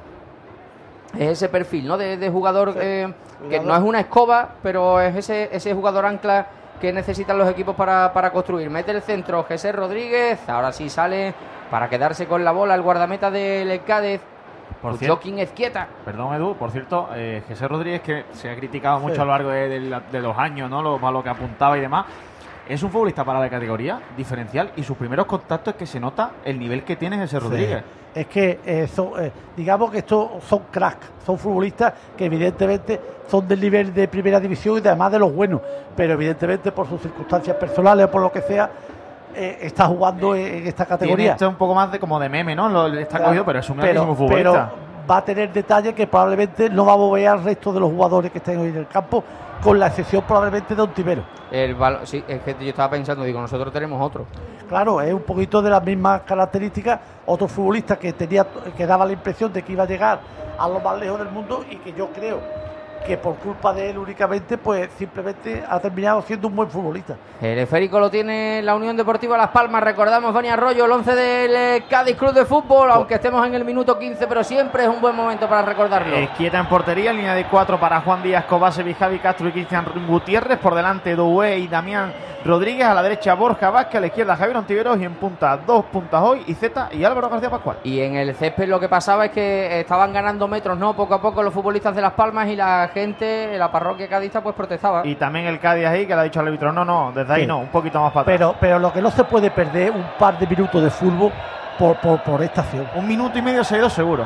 Es ese perfil, ¿no? De, de jugador Sí. eh, que Jugador. no es una escoba, pero es ese, ese jugador ancla que necesitan los equipos para, para construir. Mete el centro Jesús Rodríguez, ahora sí sale para quedarse con la bola el guardameta del Cádiz, Por cierto, Joaquín Ezquieta. perdón, Edu, por cierto, eh, Jesús Rodríguez, que se ha criticado mucho Sí. a lo largo de, de- de los años, ¿no? Lo malo que apuntaba y demás. Es un futbolista para la categoría diferencial y sus primeros contactos es que se nota el nivel que tiene Jesús Rodríguez. Es que eh, son, eh, digamos que estos son cracks, son futbolistas que evidentemente son del nivel de primera división y además de los buenos, pero evidentemente por sus circunstancias personales o por lo que sea, eh, está jugando en, en esta Tiene categoría. esto un poco más de como de meme, ¿no? Lo, está Claro, cogido, pero es un pero, grandísimo futbolista. pero va a tener detalles que probablemente no va a mover al resto de los jugadores que estén hoy en el campo, con la excepción probablemente de Ontiveros. El balón, sí, es que yo estaba pensando, digo, nosotros tenemos otro. Claro, es un poquito de las mismas características. Otro futbolista que tenía, que daba la impresión de que iba a llegar a lo más lejos del mundo y que yo creo que por culpa de él únicamente, pues simplemente ha terminado siendo un buen futbolista. El esférico lo tiene la Unión Deportiva Las Palmas. Recordamos, Bani Arroyo, el once del eh, Cádiz Club de Fútbol, aunque estemos en el minuto quince, pero siempre es un buen momento para recordarlo. Ezquieta en portería, línea de cuatro para Juan Díaz, Kovacevic, Javi Castro y Cristian Gutiérrez. Por delante, Doué y Damián Rodríguez. A la derecha, Borja Vázquez. A la izquierda, Javier Ontiveros. Y en punta, dos puntas hoy, y Z y Álvaro García Pascual. Y en el césped lo que pasaba es que estaban ganando metros, ¿no? Poco a poco los futbolistas de Las Palmas y la gente, la parroquia cadista, pues protestaba. Y también el Cádiz ahí, que le ha dicho al árbitro, no, no, desde ahí Sí. no, un poquito más para atrás. Pero, pero lo que no se puede perder un par de minutos de fútbol por, por, por esta acción. Un minuto y medio se ha ido seguro.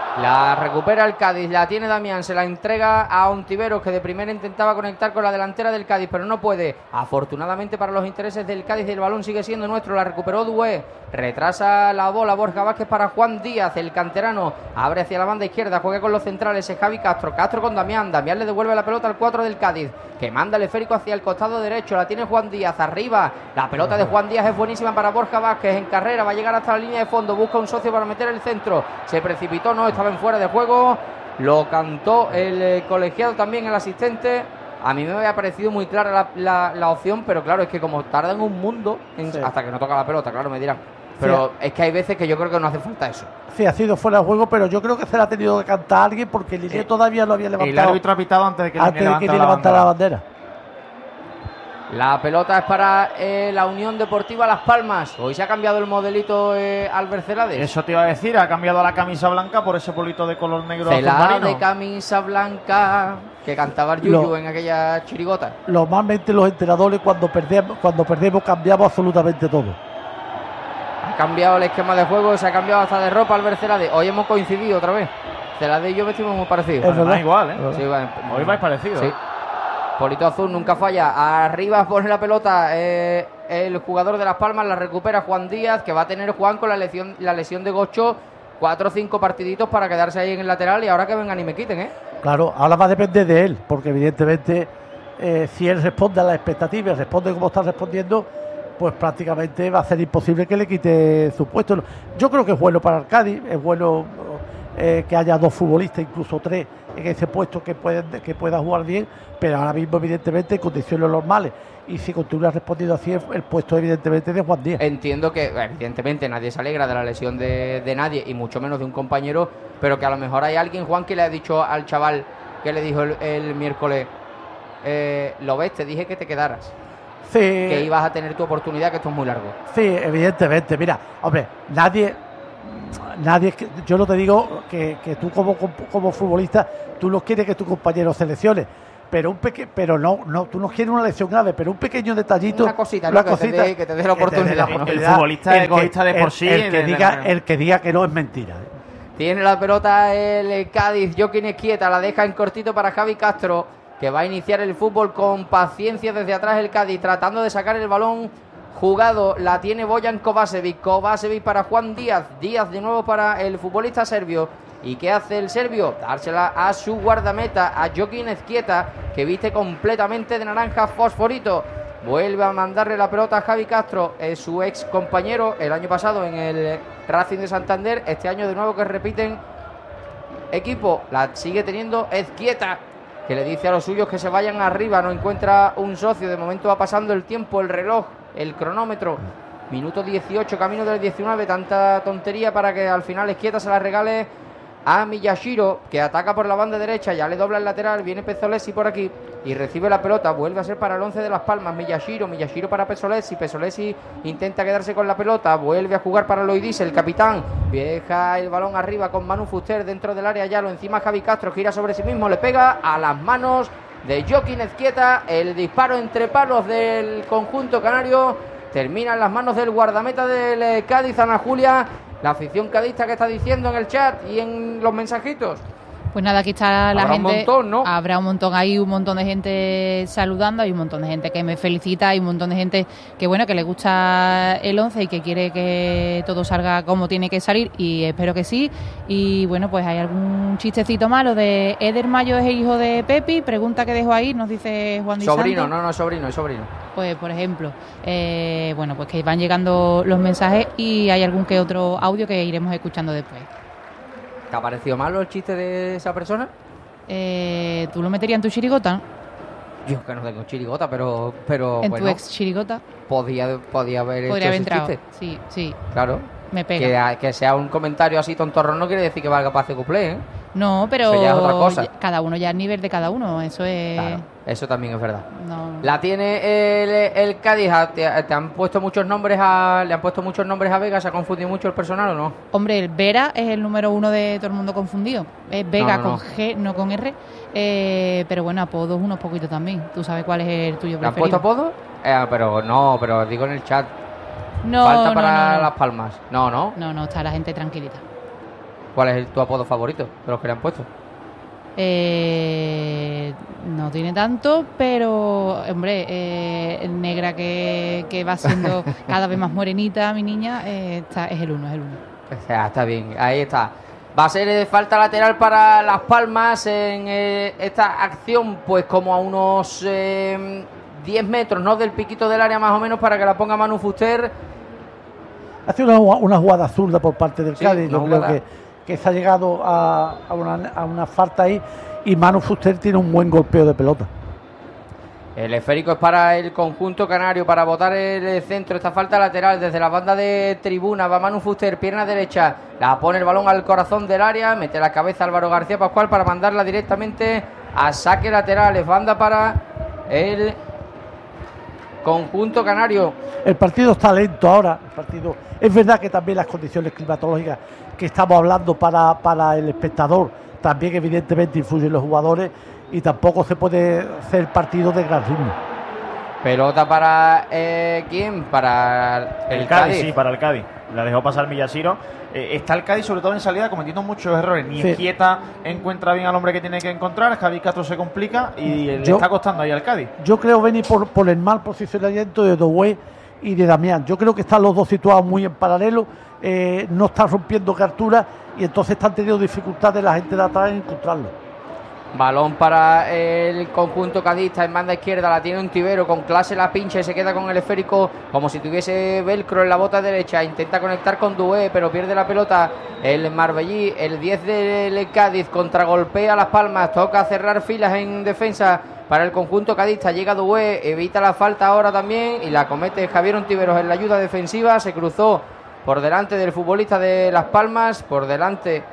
La recupera el Cádiz, la tiene Damián, se la entrega a Ontiveros, que de primera intentaba conectar con la delantera del Cádiz, pero no puede. Afortunadamente para los intereses del Cádiz, el balón sigue siendo nuestro. La recuperó Dué, retrasa la bola Borja Vázquez para Juan Díaz, el canterano abre hacia la banda izquierda, juega con los centrales, es Javi Castro, Castro con Damián, Damián le devuelve la pelota al cuatro del Cádiz, que manda el esférico hacia el costado derecho, la tiene Juan Díaz, arriba, la pelota de Juan Díaz es buenísima para Borja Vázquez, en carrera, va a llegar hasta la línea de fondo, busca un socio para meter el centro, se precipitó, no, estaba en fuera de juego, lo cantó el eh, colegiado también, el asistente. A mí me había parecido muy clara la, la, la opción, pero claro, es que como tardan un mundo en, Sí. hasta que no toca la pelota, claro, me dirán. Pero es que hay veces que yo creo que no hace falta eso. Sí, ha sido fuera de juego, pero yo creo que se la ha tenido que cantar alguien porque Linier Eh, todavía lo había El levantado árbitro ha pitado antes de que antes de que levantara ni la levantara la bandera. bandera. La pelota es para eh, la Unión Deportiva Las Palmas. Hoy se ha cambiado el modelito eh, Albert Celades. Eso te iba a decir, ha cambiado la camisa blanca por ese polito de color negro azul Celada marino. de camisa blanca que cantaba el Yuyu Lo- en aquella chirigota. Normalmente los entrenadores cuando perdemos, cuando perdemos cambiamos absolutamente todo. Ha cambiado el esquema de juego, se ha cambiado hasta de ropa Albert Celades. Hoy hemos coincidido otra vez. Celades y yo vestimos muy parecidos. Es verdad. Además, igual, ¿eh? Es verdad. Sí, va- Hoy vais parecidos. Sí. Polito azul nunca falla. Arriba pone la pelota eh, el jugador de Las Palmas, la recupera Juan Díaz, que va a tener Juan con la lesión, la lesión de Gocho. Cuatro o cinco partiditos para quedarse ahí en el lateral y ahora que vengan y me quiten, ¿eh? Claro, ahora va a depender de él, porque evidentemente eh, si él responde a las expectativas, responde como está respondiendo, pues prácticamente va a ser imposible que le quite su puesto. Yo creo que es bueno para el Cádiz, es bueno eh, que haya dos futbolistas, incluso tres, en ese puesto que pueden que pueda jugar bien, pero ahora mismo evidentemente en condiciones normales, y si continúa respondiendo así el, el puesto evidentemente de Juan Díaz. Entiendo que, evidentemente, nadie se alegra de la lesión de, de nadie, y mucho menos de un compañero, pero que a lo mejor hay alguien, Juan, que le ha dicho al chaval que le dijo el, el miércoles, eh, lo ves, te dije que te quedaras, Sí, que ibas a tener tu oportunidad, que esto es muy largo. sí, evidentemente. Mira, hombre, nadie nadie, yo no te digo que, que tú como, como futbolista, tú no quieres que tu compañero seleccione, pero un peque, pero no, no, tú no quieres una lesión grave, pero un pequeño detallito, una cosita, una ¿no? cosita que, te dé, que te dé la oportunidad. Te dé la El, el futbolista es egoísta de por el, sí. El que, de, diga, de, de, el que diga que no es mentira. Tiene la pelota el Cádiz, Joaquín Esquieta, la deja en cortito para Javi Castro, que va a iniciar el fútbol con paciencia desde atrás el Cádiz, tratando de sacar el balón jugado. La tiene Bojan Kovačević, Kovačević para Juan Díaz, Díaz de nuevo para el futbolista serbio. ¿Y qué hace el serbio? Dársela a su guardameta, a Joaquín Esquieta, que viste completamente de naranja fosforito. Vuelve a mandarle la pelota a Javi Castro, es su ex compañero el año pasado en el Racing de Santander. Este año de nuevo que repiten equipo, la sigue teniendo Esquieta, que le dice a los suyos que se vayan arriba, no encuentra un socio. De momento va pasando el tiempo, el reloj, el cronómetro. Minuto dieciocho, camino del diecinueve, tanta tontería para que al final Esquieta se la regale a Miyashiro, que ataca por la banda derecha, ya le dobla el lateral, viene Pezzolesi por aquí y recibe la pelota, vuelve a ser para el once de Las Palmas, Miyashiro, Miyashiro para Pezzolesi, Pezzolesi intenta quedarse con la pelota, vuelve a jugar para Loidis, el capitán, deja el balón arriba con Manu Fuster dentro del área, ya lo encima Javi Castro, gira sobre sí mismo, le pega a las manos de Joaquín Esquieta, el disparo entre palos del conjunto canario, termina en las manos del guardameta del Cádiz, Ana Julia. La afición cadista que está diciendo en el chat y en los mensajitos. Pues nada, aquí está la Habrá gente. un montón, ¿no? Habrá un montón, hay un montón de gente saludando, hay un montón de gente que me felicita, hay un montón de gente que bueno, que le gusta el once y que quiere que todo salga como tiene que salir, y espero que sí. Y bueno, pues hay algún chistecito malo de Eder Mayo es el hijo de Pepi, pregunta que dejo ahí, nos dice Juan Di Sobrino, Santo. no, no, sobrino, es sobrino. Pues por ejemplo, eh, bueno, pues que van llegando los mensajes y hay algún que otro audio que iremos escuchando después. ¿Te ha parecido malo el chiste de esa persona? Eh, ¿Tú lo meterías en tu chirigota? Yo que no tengo chirigota, pero, pero ¿En bueno, tu ex chirigota? podía, podía haber Podría hecho haber ese entrado. chiste. Sí, sí, Claro. me pega. Que, que sea un comentario así tontorrón no quiere decir que valga para hacer cuplé, ¿eh? No, pero Eso ya es otra cosa. cada uno ya al nivel de cada uno, eso es... Claro, eso también es verdad. No. La tiene el, el Cádiz. ¿Te, te han puesto muchos nombres a, le han puesto muchos nombres a Vega? ¿Se ha confundido mucho el personal o no? Hombre, el Vera es el número uno de todo el mundo confundido. Es Vega No, no, con no. G, no con R. Eh, pero bueno, apodos unos poquitos también. ¿Tú sabes cuál es el tuyo ¿Le han preferido? puesto apodo? Eh, pero no, pero digo en el chat. No, Falta no, para no, no. Las Palmas. No, no. No, no, está la gente tranquilita. ¿Cuál es el, tu apodo favorito de los que le han puesto? Eh, no tiene tanto, pero, hombre, eh, negra que, que va siendo cada vez más morenita, mi niña, eh, está, es el uno, es el uno. O sea, está bien, ahí está. Va a ser eh, falta lateral para Las Palmas en eh, esta acción, pues como a unos eh, diez metros, ¿no? Del piquito del área más o menos, para que la ponga Manu Fuster. Hace una, una jugada zurda por parte del Sí, Cádiz. una Yo creo jugada. que, que se ha llegado a, a, una, a una falta ahí, y Manu Fuster tiene un buen golpeo de pelota. El esférico es para el conjunto canario, para botar el centro. Esta falta lateral desde la banda de tribuna. Va Manu Fuster, pierna derecha. La pone el balón al corazón del área. Mete la cabeza Álvaro García Pascual para mandarla directamente a saque lateral. Es banda para el conjunto canario. El partido está lento ahora. El partido, es verdad que también las condiciones climatológicas que estamos hablando para, para el espectador también evidentemente influyen los jugadores, y tampoco se puede hacer partido de gran ritmo. Pelota para eh, ¿quién? Para el, El Cádiz, Cádiz. sí, para el Cádiz. La dejó pasar Miyashiro. Eh, está el Cádiz, sobre todo en salida, cometiendo muchos errores. Ni Sí. Esquieta encuentra bien al hombre que tiene que encontrar. Javi Castro se complica y le Yo- está costando ahí al Cádiz. Yo creo, Beni, por, por el mal posicionamiento de Doué y de Damián. Yo creo que están los dos situados muy en paralelo, eh, no están rompiendo carturas, y entonces están teniendo dificultades la gente de atrás en encontrarlo. Balón para el conjunto cadista en banda izquierda, la tiene un Tibero, con clase la pincha y se queda con el esférico como si tuviese velcro en la bota derecha. Intenta conectar con Doué, pero pierde la pelota el Marbellí. El diez del Cádiz contragolpea Las Palmas, toca cerrar filas en defensa para el conjunto cadista. Llega Doué, evita la falta ahora también y la comete Javier Ontiveros en la ayuda defensiva. Se cruzó por delante del futbolista de Las Palmas, por delante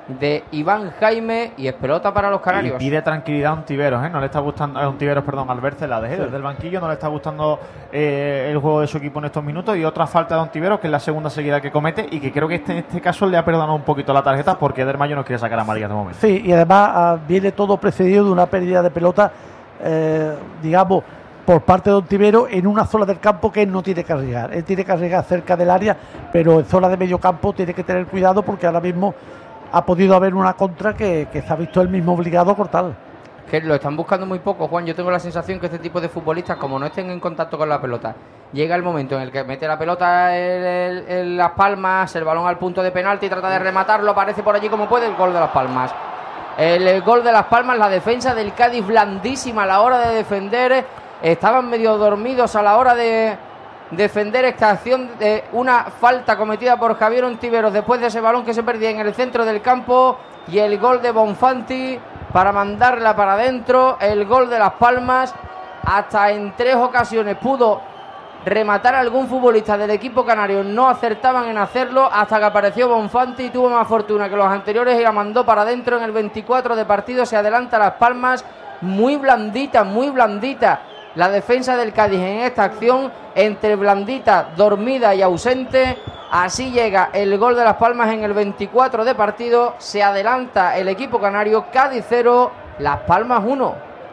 de Iván Jaime y es pelota para los canarios. Y pide tranquilidad a Ontiveros, ¿eh? No le está gustando, a Ontiveros, perdón, Albert Celades, ¿eh? Desde el banquillo no le está gustando eh, el juego de su equipo en estos minutos, y otra falta de Ontiveros, que es la segunda seguida que comete, y que creo que este, en este caso le ha perdonado un poquito la tarjeta, porque Eder Mayo no quiere sacar a amarilla de momento. Sí, y además ah, viene todo precedido de una pérdida de pelota, eh, digamos, por parte de Ontiveros en una zona del campo que él no tiene que arriesgar. Él tiene que arriesgar cerca del área, pero en zona de medio campo tiene que tener cuidado, porque ahora mismo ha podido haber una contra que, que se ha visto él mismo obligado a cortar. Que lo están buscando muy poco, Juan. Yo tengo la sensación que este tipo de futbolistas, como no estén en contacto con la pelota, llega el momento en el que mete la pelota en, en, en Las Palmas, el balón al punto de penalti, trata de rematarlo, aparece por allí como puede, el gol de Las Palmas. El, el gol de Las Palmas, la defensa del Cádiz blandísima a la hora de defender. Estaban medio dormidos a la hora de defender esta acción de una falta cometida por Javier Ontiveros después de ese balón que se perdía en el centro del campo, y el gol de Bonfanti para mandarla para adentro. El gol de Las Palmas, hasta en tres ocasiones pudo rematar a algún futbolista del equipo canario, no acertaban en hacerlo, hasta que apareció Bonfanti y tuvo más fortuna que los anteriores y la mandó para adentro. En el veinticuatro de partido se adelanta Las Palmas, muy blandita, muy blandita la defensa del Cádiz en esta acción, entre blandita, dormida y ausente. Así llega el gol de Las Palmas en el veinticuatro de partido. Se adelanta el equipo canario, Cádiz cero, Las Palmas uno.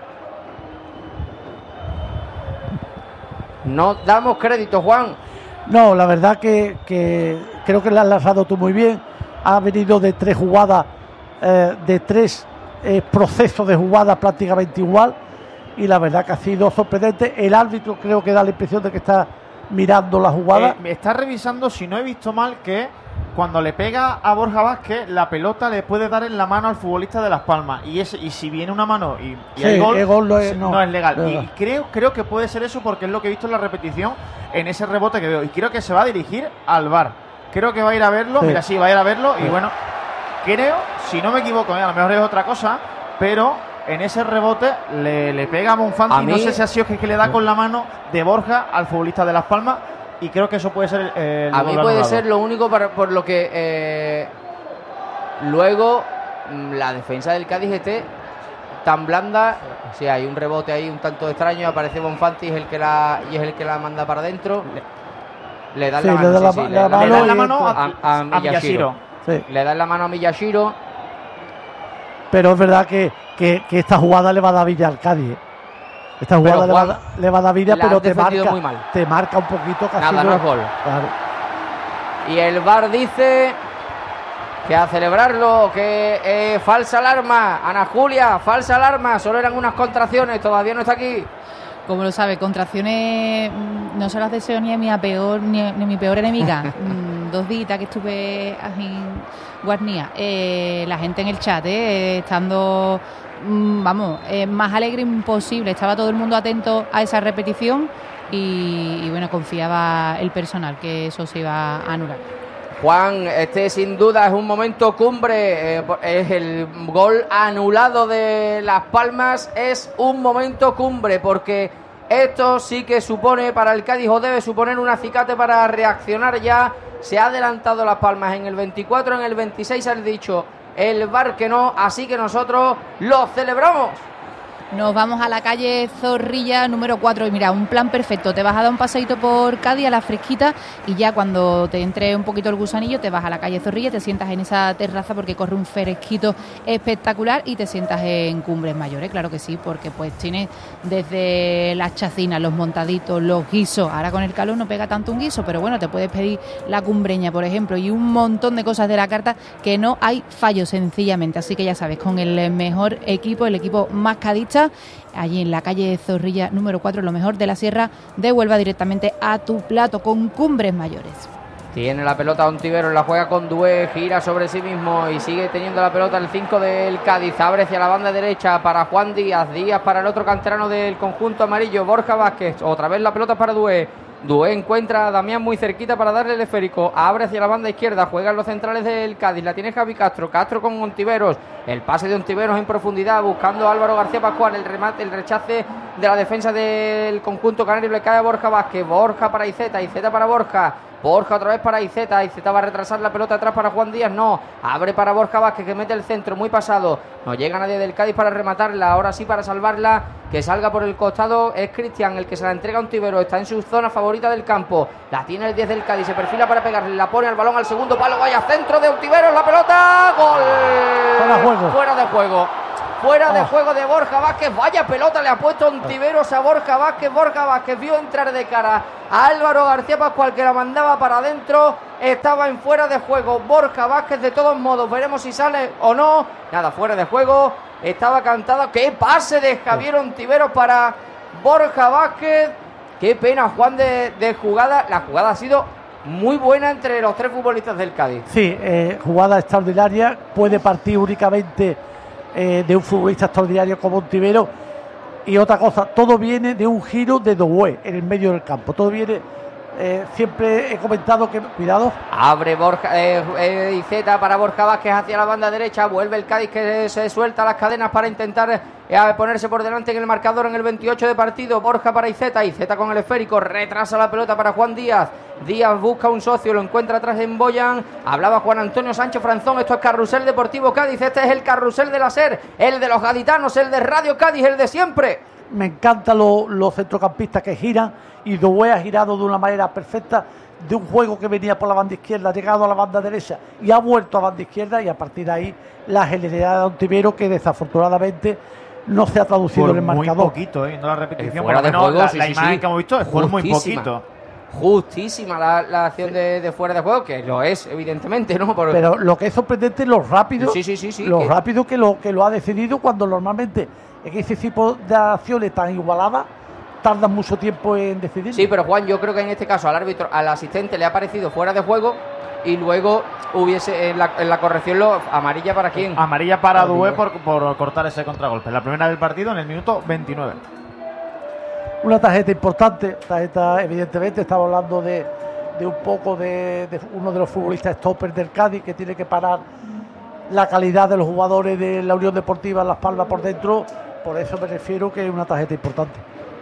No damos crédito, Juan. No, la verdad que, que creo que la has lanzado tú muy bien. Ha venido de tres jugadas, eh, de tres eh, procesos de jugadas prácticamente igual. Y la verdad que ha sido sorprendente. El árbitro creo que da la impresión de que está mirando la jugada. Eh, está revisando, si no he visto mal, que cuando le pega a Borja Vázquez, la pelota le puede dar en la mano al futbolista de Las Palmas. Y es, y si viene una mano y, y sí, hay gol, el gol no, es, no, no es legal. No, y no. creo, creo que puede ser eso, porque es lo que he visto en la repetición, en ese rebote que veo. Y creo que se va a dirigir al V A R. Creo que va a ir a verlo. Sí. Mira, sí, va a ir a verlo. Sí. Y bueno, creo, si no me equivoco, a lo mejor es otra cosa, pero en ese rebote le, le pega a Bonfanti. A mí, no sé si ha sido que, que le da con la mano de Borja al futbolista de Las Palmas, y creo que eso puede ser eh, el a mí puede anulado. Ser lo único para, por lo que eh, luego la defensa del Cádiz esté tan blanda. Sí, hay un rebote ahí un tanto extraño, aparece Bonfanti, es el que la, y es el que la manda para adentro. Le, le dan sí, la mano, le da la, sí, sí, la, le, la le dan la mano a, a, a, a Miyashiro. Sí. Le dan la mano a Miyashiro. Pero es verdad que, que, que esta jugada le va a dar vida al Cádiz. Esta jugada pero, le, Juan, va, le va a dar vida, pero te marca, muy mal. te marca un poquito. Casi nada, no, no es gol. Claro. Y el V A R dice que a celebrarlo, que eh, falsa alarma. Ana Julia, falsa alarma. Solo eran unas contracciones, todavía no está aquí. Como lo sabe, contracciones no se las deseo ni a mi peor ni a, ni a mi peor enemiga. Dos días que estuve en Guarnía, eh, la gente en el chat, eh, estando, mm, vamos, eh, más alegre imposible. Estaba todo el mundo atento a esa repetición y, y bueno, confiaba el personal que eso se iba a anular. Juan, este sin duda es un momento cumbre, eh, es el gol anulado de Las Palmas, es un momento cumbre, porque esto sí que supone para el Cádiz, o debe suponer un acicate para reaccionar ya. Se ha adelantado Las Palmas en el veinticuatro, en el veintiséis ha dicho el V A R que no, así que nosotros lo celebramos. Nos vamos a la calle Zorrilla número cuatro y mira, un plan perfecto. Te vas a dar un paseíto por Cádiz a la fresquita y ya cuando te entre un poquito el gusanillo te vas a la calle Zorrilla, te sientas en esa terraza porque corre un fresquito espectacular y te sientas en Cumbres Mayores, claro que sí, porque pues tienes desde las chacinas, los montaditos, los guisos. Ahora con el calor no pega tanto un guiso, pero bueno, te puedes pedir la cumbreña, por ejemplo, y un montón de cosas de la carta que no hay fallo sencillamente. Así que ya sabes, con el mejor equipo, el equipo más cadista, allí en la calle Zorrilla número cuatro, lo mejor de la Sierra de Huelva, directamente a tu plato con Cumbres Mayores. Tiene la pelota Ontiveros, la juega con Dué, gira sobre sí mismo y sigue teniendo la pelota el cinco del Cádiz. Abre hacia la banda derecha para Juan Díaz, Díaz para el otro canterano del conjunto amarillo, Borja Vázquez. Otra vez la pelota para Dué. Dué encuentra a Damián muy cerquita para darle el esférico. Abre hacia la banda izquierda, juegan los centrales del Cádiz. La tiene Javi Castro, Castro con Ontiveros. El pase de Ontiveros en profundidad, buscando a Álvaro García Pascual. El remate, el rechace de la defensa del conjunto canario, le cae a Borja Vázquez, Borja para Iceta, Iceta para Borja, Borja otra vez para Iceta, Iceta va a retrasar la pelota atrás para Juan Díaz, no, abre para Borja Vázquez que mete el centro, muy pasado, no llega nadie del Cádiz para rematarla, ahora sí para salvarla, que salga por el costado, es Cristian el que se la entrega a Ontivero, está en su zona favorita del campo, la tiene el diez del Cádiz, se perfila para pegarle, la pone al balón al segundo palo, vaya centro de Ontivero, la pelota, gol, fuera de juego, fuera de juego. Fuera de oh. juego de Borja Vázquez, vaya pelota le ha puesto Ontiveros a Borja Vázquez, Borja Vázquez vio entrar de cara a Álvaro García Pascual que la mandaba para adentro, estaba en fuera de juego Borja Vázquez, de todos modos veremos si sale o no, nada, fuera de juego, estaba cantada, qué pase de Javier Ontiveros para Borja Vázquez, qué pena Juan de, de jugada, la jugada ha sido muy buena entre los tres futbolistas del Cádiz. Sí, eh, jugada extraordinaria, puede partir únicamente Eh, de un futbolista extraordinario como Ontivero. Y otra cosa, todo viene de un giro de Doué en el medio del campo, todo viene, eh, siempre he comentado que, cuidado, abre Borja eh, eh, Iceta para Borja Vázquez hacia la banda derecha, vuelve el Cádiz que se suelta las cadenas para intentar eh, ponerse por delante en el marcador en el veintiocho de partido, Borja para Iceta, Iceta con el esférico, retrasa la pelota para Juan Díaz, Díaz busca un socio, lo encuentra atrás en Boyan, hablaba Juan Antonio Sánchez Franzón, esto es Carrusel Deportivo Cádiz, este es el carrusel de la SER, el de los gaditanos, el de Radio Cádiz, el de siempre. Me encantan los, los centrocampistas que giran, y Doué ha girado de una manera perfecta, de un juego que venía por la banda izquierda, ha llegado a la banda derecha y ha vuelto a banda izquierda, y a partir de ahí la genialidad de Ontivero, que desafortunadamente no se ha traducido por en el marcador. Muy poquito, ¿eh? No la repetición, fuera por lo de menos juego, la, sí, la sí, imagen sí. que hemos visto es por muy poquito. Justísima la, la acción sí. de, de fuera de juego, que lo es, evidentemente, ¿no? Por... Pero lo que es sorprendente es lo rápido, sí, sí, sí, sí, lo que... rápido que lo, que lo ha decidido, cuando normalmente en ese tipo de acciones tan igualadas tardan mucho tiempo en decidir. Sí, pero Juan, yo creo que en este caso al árbitro, al asistente le ha parecido fuera de juego, y luego hubiese en la, en la corrección lo, amarilla para quién. Amarilla para Doué por, por cortar ese contragolpe. La primera del partido en el minuto veintinueve. Una tarjeta importante, tarjeta evidentemente, estamos hablando de, de un poco de, de uno de los futbolistas stoppers del Cádiz, que tiene que parar la calidad de los jugadores de la Unión Deportiva Las Palmas por dentro, por eso me refiero que es una tarjeta importante.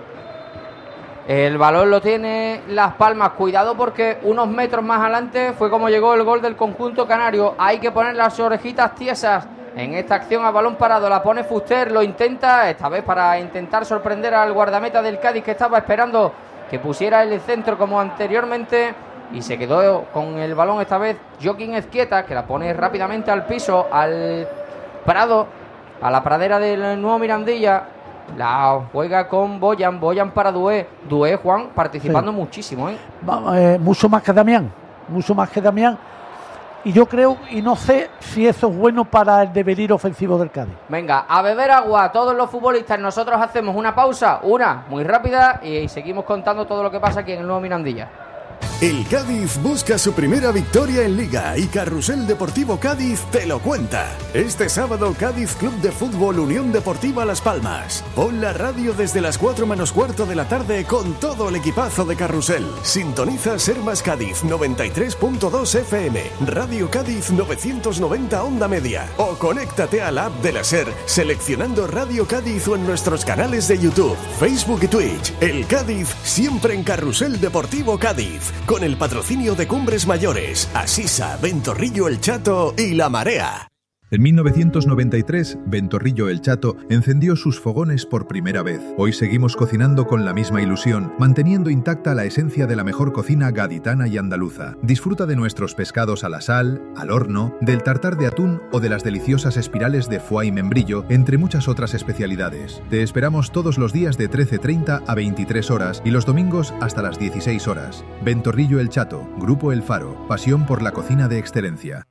El balón lo tiene Las Palmas, cuidado porque unos metros más adelante fue como llegó el gol del conjunto canario, hay que poner las orejitas tiesas en esta acción a balón parado, la pone Fuster, lo intenta, esta vez para intentar sorprender al guardameta del Cádiz, que estaba esperando que pusiera el centro como anteriormente, y se quedó con el balón esta vez Joaquín Ezquieta, que la pone rápidamente al piso, al Prado, a la pradera del nuevo Mirandilla. La juega con Boyan, Boyan para Doué, Doué, Juan, participando sí. muchísimo, ¿eh? eh, mucho más que Damián, mucho más que Damián, y yo creo, y no sé si eso es bueno para el devenir ofensivo del Cádiz. Venga, a beber agua todos los futbolistas, nosotros hacemos una pausa, una muy rápida, y seguimos contando todo lo que pasa aquí en el nuevo Mirandilla. El Cádiz busca su primera victoria en Liga y Carrusel Deportivo Cádiz te lo cuenta. Este sábado Cádiz Club de Fútbol Unión Deportiva Las Palmas. Pon la radio desde las cuatro menos cuarto de la tarde con todo el equipazo de Carrusel. Sintoniza Ser Más Cádiz noventa y tres punto dos F M, Radio Cádiz novecientos noventa Onda Media, o conéctate a la app de la SER seleccionando Radio Cádiz o en nuestros canales de YouTube, Facebook y Twitch. El Cádiz siempre en Carrusel Deportivo Cádiz, con el patrocinio de Cumbres Mayores, Asisa, Ventorrillo El Chato y La Marea. En mil novecientos noventa y tres, Ventorrillo El Chato encendió sus fogones por primera vez. Hoy seguimos cocinando con la misma ilusión, manteniendo intacta la esencia de la mejor cocina gaditana y andaluza. Disfruta de nuestros pescados a la sal, al horno, del tartar de atún o de las deliciosas espirales de foie y membrillo, entre muchas otras especialidades. Te esperamos todos los días de trece treinta a veintitrés horas y los domingos hasta las dieciséis horas. Ventorrillo El Chato, Grupo El Faro, pasión por la cocina de excelencia.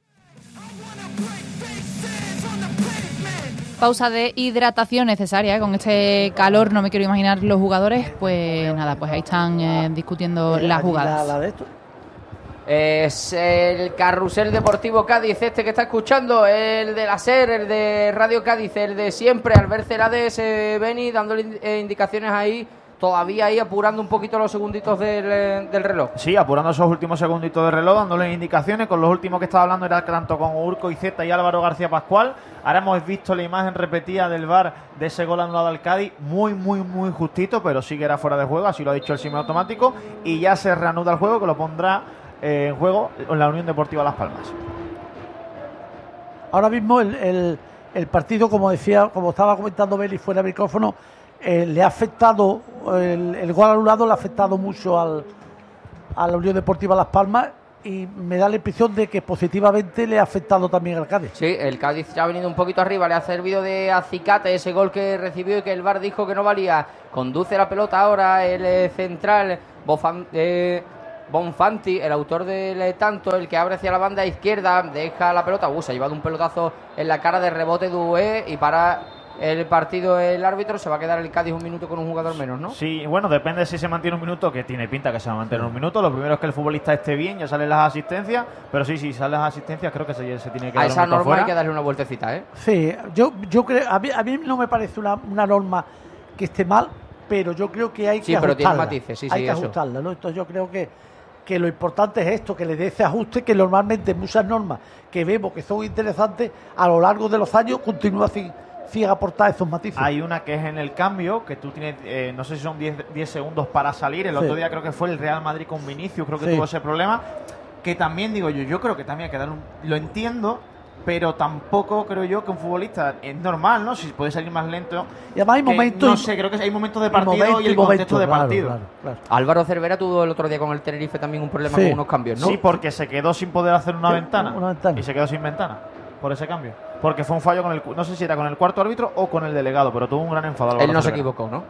Pausa de hidratación necesaria, ¿eh? Con este calor no me quiero imaginar los jugadores, pues nada, pues ahí están eh, discutiendo las jugadas. La, la de esto. Es el Carrusel Deportivo Cádiz, este que está escuchando, el de la SER, el de Radio Cádiz, el de siempre, Albert Celades, eh, Beni, dándole indicaciones ahí todavía ahí apurando un poquito los segunditos del, del reloj. Sí, apurando esos últimos segunditos de reloj, dándole indicaciones. Con los últimos que estaba hablando era tanto con Urco Iceta y Álvaro García Pascual. Ahora hemos visto la imagen repetida del V A R de ese gol anulado al Cádiz, muy, muy, muy justito, pero sí que era fuera de juego, así lo ha dicho el semiautomático, y ya se reanuda el juego, que lo pondrá eh, en juego en la Unión Deportiva Las Palmas. Ahora mismo el, el, el partido, como decía, como estaba comentando Beli fuera de micrófono, eh, le ha afectado, el, el gol anulado le ha afectado mucho al, a la Unión Deportiva Las Palmas, y me da la impresión de que positivamente le ha afectado también al Cádiz. Sí, el Cádiz ya ha venido un poquito arriba, le ha servido de acicate ese gol que recibió y que el V A R dijo que no valía. Conduce la pelota ahora el eh, central Bofan, eh, Bonfanti, el autor del eh, tanto, el que abre hacia la banda izquierda, deja la pelota, uh, se ha llevado un pelotazo en la cara de rebote Dué, y para el partido el árbitro se va a quedar el Cádiz un minuto con un jugador menos, ¿no? Sí, bueno, depende si se mantiene un minuto, que tiene pinta que se va a mantener un minuto. Lo primero es que el futbolista esté bien, ya salen las asistencias, pero sí, sí, salen las asistencias, creo que se, se tiene que a dar esa norma afuera. Hay que darle una vueltecita, ¿eh? Sí, yo, yo creo, a mí, a mí no me parece una, una norma que esté mal, pero yo creo que hay sí, que pero ajustarla. tiene matices, sí, hay sí, que eso. ajustarla, ¿no? Entonces yo creo que, que lo importante es esto, que le dé ese ajuste, que normalmente muchas normas que vemos que son interesantes, a lo largo de los años continúa sin, sin aportar esos matices. Hay una que es en el cambio, que tú tienes, eh, no sé si son diez segundos para salir. El sí. otro día creo que fue el Real Madrid con Vinicius, creo que sí. tuvo ese problema. Que también digo yo, yo creo que también hay que dar un... Lo entiendo, pero tampoco creo yo que un futbolista es normal, ¿no? Si puede salir más lento. Y además hay momentos... No sé, creo que hay momentos de partido y, momento, y el momento, contexto de claro, partido. Claro, claro. Álvaro Cervera tuvo el otro día con el Tenerife también un problema Sí. con unos cambios, ¿no? Sí, porque se quedó sin poder hacer una, Sí, ventana, una ventana. y se quedó sin ventana por ese cambio. Porque fue un fallo con el... No sé si era con el cuarto árbitro o con el delegado, pero tuvo un gran enfado. Álvaro Él no se Cervera. equivocó, ¿no?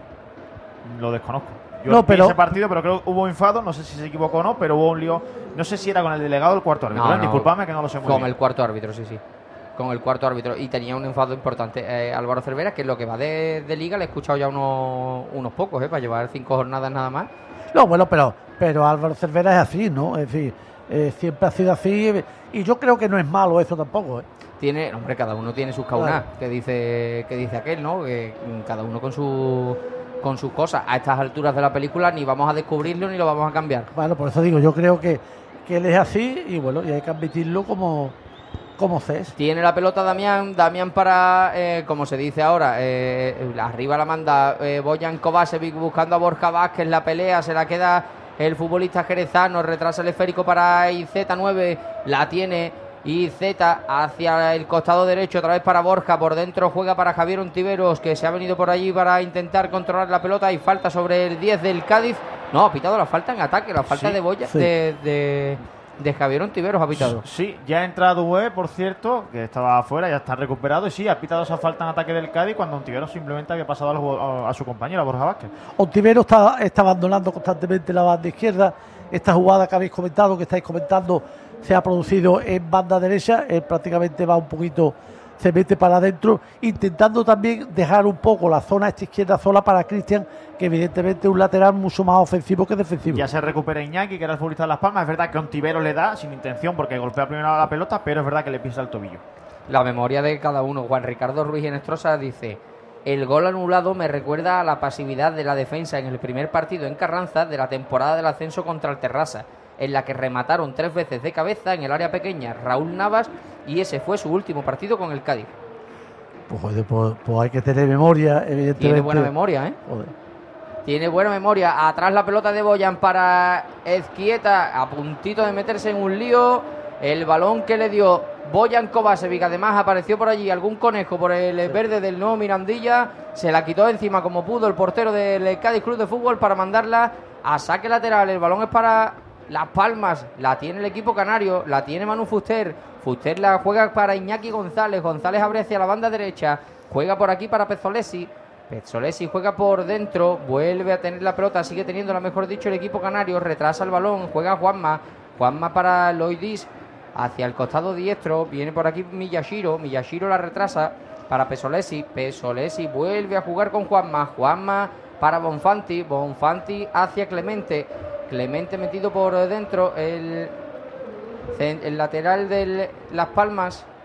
Lo desconozco. Yo No, vi pero- ese partido, pero creo que hubo enfado, no sé si se equivocó o no, pero hubo un lío, no sé si era con el delegado o el cuarto árbitro. No, ¿eh? no. Disculpadme que no lo sé muy Con bien. el cuarto árbitro, sí, sí. Con el cuarto árbitro. Y tenía un enfado importante. Eh, Álvaro Cervera, que lo que va de, de liga le he escuchado ya unos, unos pocos, ¿eh? Para llevar cinco jornadas nada más. No, bueno, pero, pero Álvaro Cervera es así, ¿no? Es decir, eh, siempre ha sido así, y yo creo que no es malo eso tampoco, ¿eh? Tiene, hombre, cada uno tiene sus caunas, Claro. que dice que dice aquel, ¿no? Que mm, cada uno con su con sus cosas. A estas alturas de la película ni vamos a descubrirlo ni lo vamos a cambiar. Bueno, por eso digo, yo creo que, que él es así, y bueno, y hay que admitirlo como, como es. Tiene la pelota Damián, Damián para, eh, como se dice ahora, eh, arriba la manda eh, Bojan Kovacevic buscando a Borja Vázquez, la pelea, se la queda el futbolista jerezano, retrasa el esférico para I Z nueve, la tiene I Z hacia el costado derecho, otra vez para Borja, por dentro juega para Javier Ontiveros, que se ha venido por allí para intentar controlar la pelota, y falta sobre el diez del Cádiz. No, ha pitado la falta en ataque, la falta Sí, de Boya, sí. de, de, de Javier Ontiveros ha pitado. Sí, ya ha entrado Dué, por cierto, que estaba afuera, ya está recuperado, y sí, ha pitado esa falta en ataque del Cádiz cuando Ontiveros simplemente había pasado al juego- a, a su compañero, a Borja Vázquez. Ontivero está, está abandonando constantemente la banda izquierda. Esta jugada que habéis comentado, que estáis comentando, se ha producido en banda derecha. Él prácticamente va un poquito, se mete para adentro, intentando también dejar un poco la zona esta izquierda sola para Cristian, que evidentemente es un lateral mucho más ofensivo que defensivo. Ya se recupera Iñaki, que era el futbolista de Las Palmas. Es verdad que Ontiveros le da sin intención porque golpea primero la pelota, pero es verdad que le pisa el tobillo. La memoria de cada uno. Juan Ricardo Ruiz Enestrosa dice: el gol anulado me recuerda a la pasividad de la defensa en el primer partido en Carranza de la temporada del ascenso contra el Terrassa, en la que remataron tres veces de cabeza en el área pequeña Raúl Navas, y ese fue su último partido con el Cádiz. Pues, joder, pues, pues hay que tener memoria, evidentemente. Tiene buena memoria, ¿eh? Joder. Tiene buena memoria. Atrás la pelota de Boyan para Ezquieta, a puntito de meterse en un lío. El balón que le dio Bojan Kovacevic, además apareció por allí algún conejo por el verde del nuevo Mirandilla, se la quitó encima como pudo el portero del Cádiz Club de Fútbol para mandarla a saque lateral. El balón es para Las Palmas, la tiene el equipo canario, la tiene Manu Fuster. Fuster la juega para Iñaki González, González abre hacia la banda derecha, juega por aquí para Pezzolesi. Pezzolesi juega por dentro, vuelve a tener la pelota, sigue teniéndola, mejor dicho, el equipo canario, retrasa el balón, juega Juanma, Juanma para Loidis, hacia el costado diestro, viene por aquí Miyashiro, Miyashiro la retrasa para Pezzolesi, Pezzolesi vuelve a jugar con Juanma, Juanma para Bonfanti, Bonfanti hacia Clemente, Clemente metido por dentro, el, el lateral de Las Palmas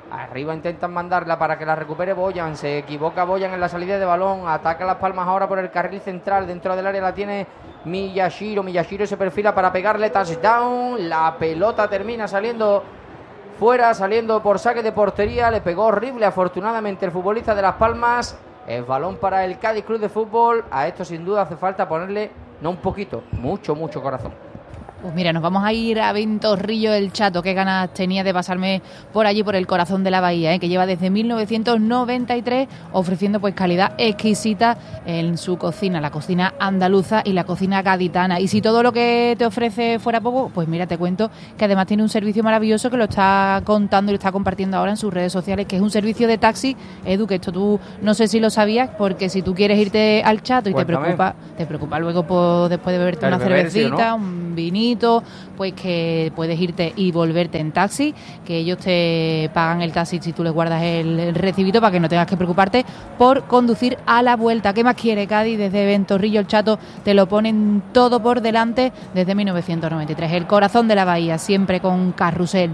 Arriba intentan mandarla para que la recupere Boyan. Se equivoca Boyan en la salida de balón. Ataca Las Palmas ahora por el carril central. Dentro del área la tiene Miyashiro. Miyashiro se perfila para pegarle touchdown. La pelota termina saliendo fuera, saliendo por saque de portería. Le pegó horrible, afortunadamente, el futbolista de Las Palmas. Es balón para el Cádiz Club de Fútbol. A esto sin duda hace falta ponerle, no un poquito, mucho, mucho corazón. Pues mira, nos vamos a ir a Ventorrillo el Chato. Qué ganas tenía de pasarme por allí, por el corazón de la bahía, ¿eh? Que lleva desde mil novecientos noventa y tres ofreciendo pues calidad exquisita en su cocina, la cocina andaluza y la cocina gaditana. Y si todo lo que te ofrece fuera poco, pues mira, te cuento que además tiene un servicio maravilloso que lo está contando y lo está compartiendo ahora en sus redes sociales, que es un servicio de taxi. Edu, que esto tú no sé si lo sabías, porque si tú quieres irte al Chato y Cuéntame. te preocupa te preocupa luego pues, después de beberte el una beber, cervecita, ¿sí, no? un vinito, pues que puedes irte y volverte en taxi, que ellos te pagan el taxi si tú les guardas el, el recibito para que no tengas que preocuparte por conducir a la vuelta. ¿Qué más quiere Cádiz? Desde Ventorrillo el Chato te lo ponen todo por delante desde mil novecientos noventa y tres. El corazón de la bahía, siempre con carrusel.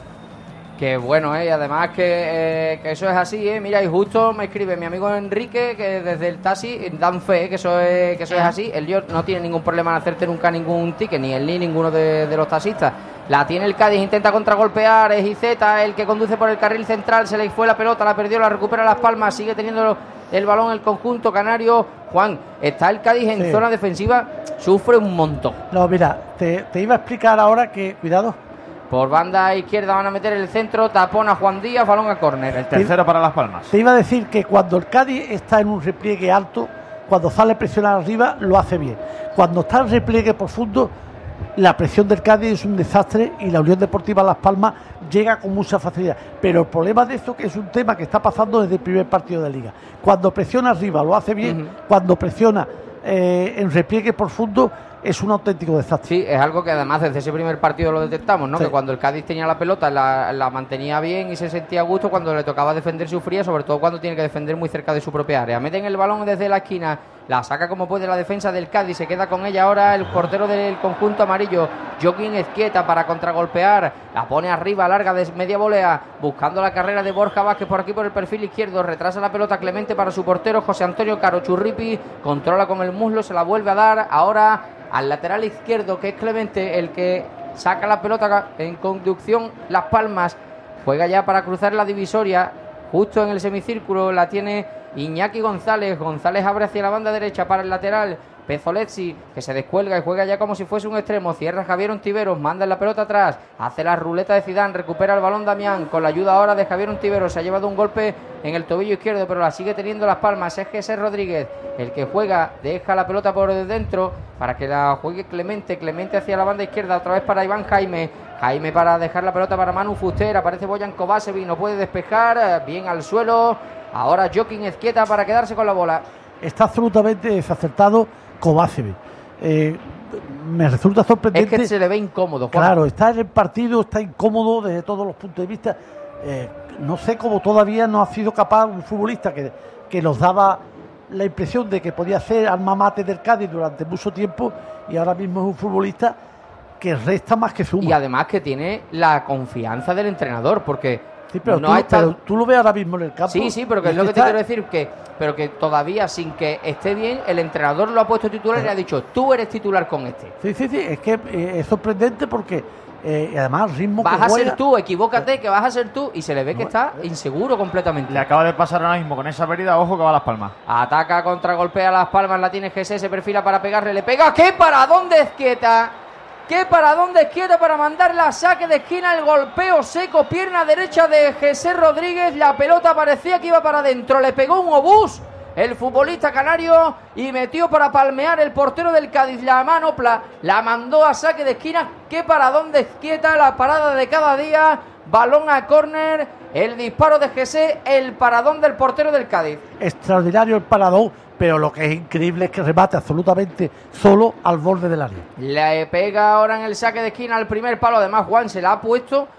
Que bueno, ¿eh? Y además que, eh, que eso es así, ¿eh? Mira, y justo me escribe mi amigo Enrique que desde el taxi dan fe, ¿eh? que eso es que eso es así. Él yo no tiene ningún problema en hacerte nunca ningún ticket, ni él ni ninguno de, de los taxistas. La tiene el Cádiz, intenta contragolpear, es Iceta el que conduce por el carril central, se le fue la pelota, la perdió, la recupera Las Palmas, sigue teniendo el balón el conjunto canario. Juan, está el Cádiz en sí. zona defensiva, sufre un montón. No, mira, te, te iba a explicar ahora que, cuidado, por banda izquierda van a meter el centro, tapón a Juan Díaz, balón a córner. El tercero para Las Palmas. Te iba a decir que cuando el Cádiz está en un repliegue alto, cuando sale presionar arriba, lo hace bien. Cuando está en repliegue profundo, la presión del Cádiz es un desastre y la Unión Deportiva Las Palmas llega con mucha facilidad. Pero el problema de esto que es un tema que está pasando desde el primer partido de Liga. Cuando presiona arriba lo hace bien, uh-huh. cuando presiona eh, en repliegue profundo es un auténtico desastre. Sí, es algo que además desde ese primer partido lo detectamos, ¿no? Sí. Que cuando el Cádiz tenía la pelota la, la mantenía bien y se sentía a gusto, cuando le tocaba defender sufría, sobre todo cuando tiene que defender muy cerca de su propia área. Meten el balón desde la esquina, la saca como puede la defensa del Cádiz, se queda con ella ahora el portero del conjunto amarillo, Joaquín Ezquieta, para contragolpear, la pone arriba, larga de media volea, buscando la carrera de Borja Vázquez por aquí por el perfil izquierdo, retrasa la pelota Clemente para su portero José Antonio Carochurripi, controla con el muslo, se la vuelve a dar ahora al lateral izquierdo, que es Clemente el que saca la pelota en conducción. Las Palmas juega ya para cruzar la divisoria, justo en el semicírculo la tiene Iñaki González. González abre hacia la banda derecha para el lateral Pezolezzi, que se descuelga y juega ya como si fuese un extremo. Cierra Javier Ontiveros, manda la pelota atrás, hace la ruleta de Zidane, recupera el balón Damián, con la ayuda ahora de Javier Ontiveros. Se ha llevado un golpe en el tobillo izquierdo, pero la sigue teniendo Las Palmas. Es Jesús Rodríguez el que juega, deja la pelota por dentro para que la juegue Clemente. Clemente hacia la banda izquierda, otra vez para Iván Jaime. Jaime para dejar la pelota para Manu Fuster. Aparece Boyan Kovacevic, no puede despejar, bien al suelo. Ahora Joaquín Ezquieta para quedarse con la bola. Está absolutamente desacertado Kovacevic. Eh, me resulta sorprendente. Es que se le ve incómodo, Juan. Claro, está en el partido, está incómodo desde todos los puntos de vista. Eh, no sé cómo todavía no ha sido capaz un futbolista que, que nos daba la impresión de que podía ser alma mater del Cádiz durante mucho tiempo, y ahora mismo es un futbolista que resta más que suma. Y además que tiene la confianza del entrenador, porque sí, pero, no tú, estado... pero tú lo ves ahora mismo en el campo. Sí, sí, pero que es lo que te quiero decir, que pero que todavía sin que esté bien, el entrenador lo ha puesto titular y le ha dicho, tú eres titular con este. Sí, sí, sí, es que eh, es sorprendente porque eh, además el ritmo vas que a juega... ser tú, equivócate, que vas a ser tú, y se le ve que está inseguro completamente. Le acaba de pasar ahora mismo con esa pérdida, ojo que va a Las Palmas. Ataca, contragolpea a Las Palmas, la tiene G C, se perfila para pegarle, le pega, ¿qué para dónde es quieta? ¿Qué para dónde es quieta para mandarla a saque de esquina? El golpeo seco, pierna derecha de Jesús Rodríguez, la pelota parecía que iba para adentro, le pegó un obús el futbolista canario y metió para palmear el portero del Cádiz. La manopla la mandó a saque de esquina. ¿Qué para dónde es quieta? La parada de cada día, balón a córner, el disparo de Jesús, el paradón del portero del Cádiz. Extraordinario el paradón, pero lo que es increíble es que remate absolutamente solo al borde del área. Le pega ahora en el saque de esquina al primer palo, además Juan se la ha puesto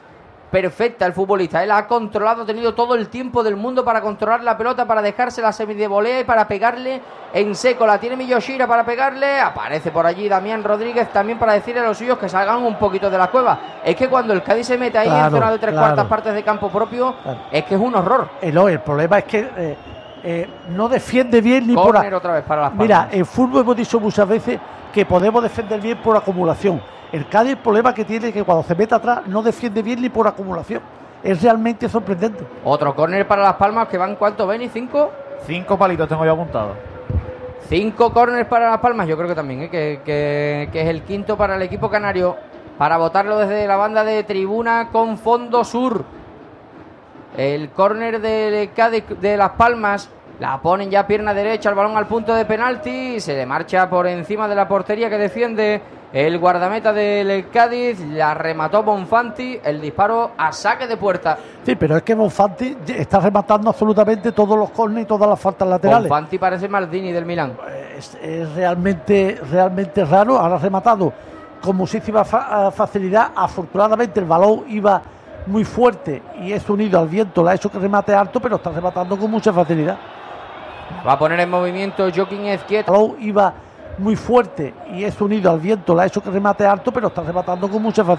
perfecta el futbolista. Él ha controlado, ha tenido todo el tiempo del mundo para controlar la pelota, para dejarse la semi de volea y para pegarle en seco. La tiene Miyoshira para pegarle. Aparece por allí Damián Rodríguez también para decirle a los suyos que salgan un poquito de la cueva. Es que cuando el Cádiz se mete ahí claro, en zona de tres claro. cuartas partes de campo propio, claro. es que es un horror. El, el problema es que eh, eh, no defiende bien ni Corner por... otra vez para las Palmas. Mira, en fútbol hemos dicho muchas veces que podemos defender bien por acumulación. El Cádiz, el problema que tiene es que cuando se mete atrás no defiende bien ni por acumulación. Es realmente sorprendente. Otro córner para Las Palmas, que van, ¿cuánto, Beni? ¿Cinco? Cinco palitos tengo yo apuntado. Cinco córners para Las Palmas, yo creo que también, ¿eh? que, que, que es el quinto para el equipo canario, para botarlo desde la banda de tribuna con fondo sur. El córner de Cádiz de Las Palmas, la ponen ya pierna derecha, el balón al punto de penalti, se le marcha por encima de la portería que defiende el guardameta del Cádiz, la remató Bonfanti, el disparo a saque de puerta. Sí, pero es que Bonfanti está rematando absolutamente todos los córneres y todas las faltas laterales. Bonfanti parece Maldini del Milán. Es, es realmente, realmente raro, ahora ha rematado con muchísima fa- facilidad. Afortunadamente el balón iba muy fuerte y es unido al viento, le ha hecho que remate alto, pero está rematando con mucha facilidad. Va a poner en movimiento Joaquín Ezquieta. El balón iba muy fuerte y es unido al viento, le ha hecho que remate alto, pero está rematando con mucha facilidad.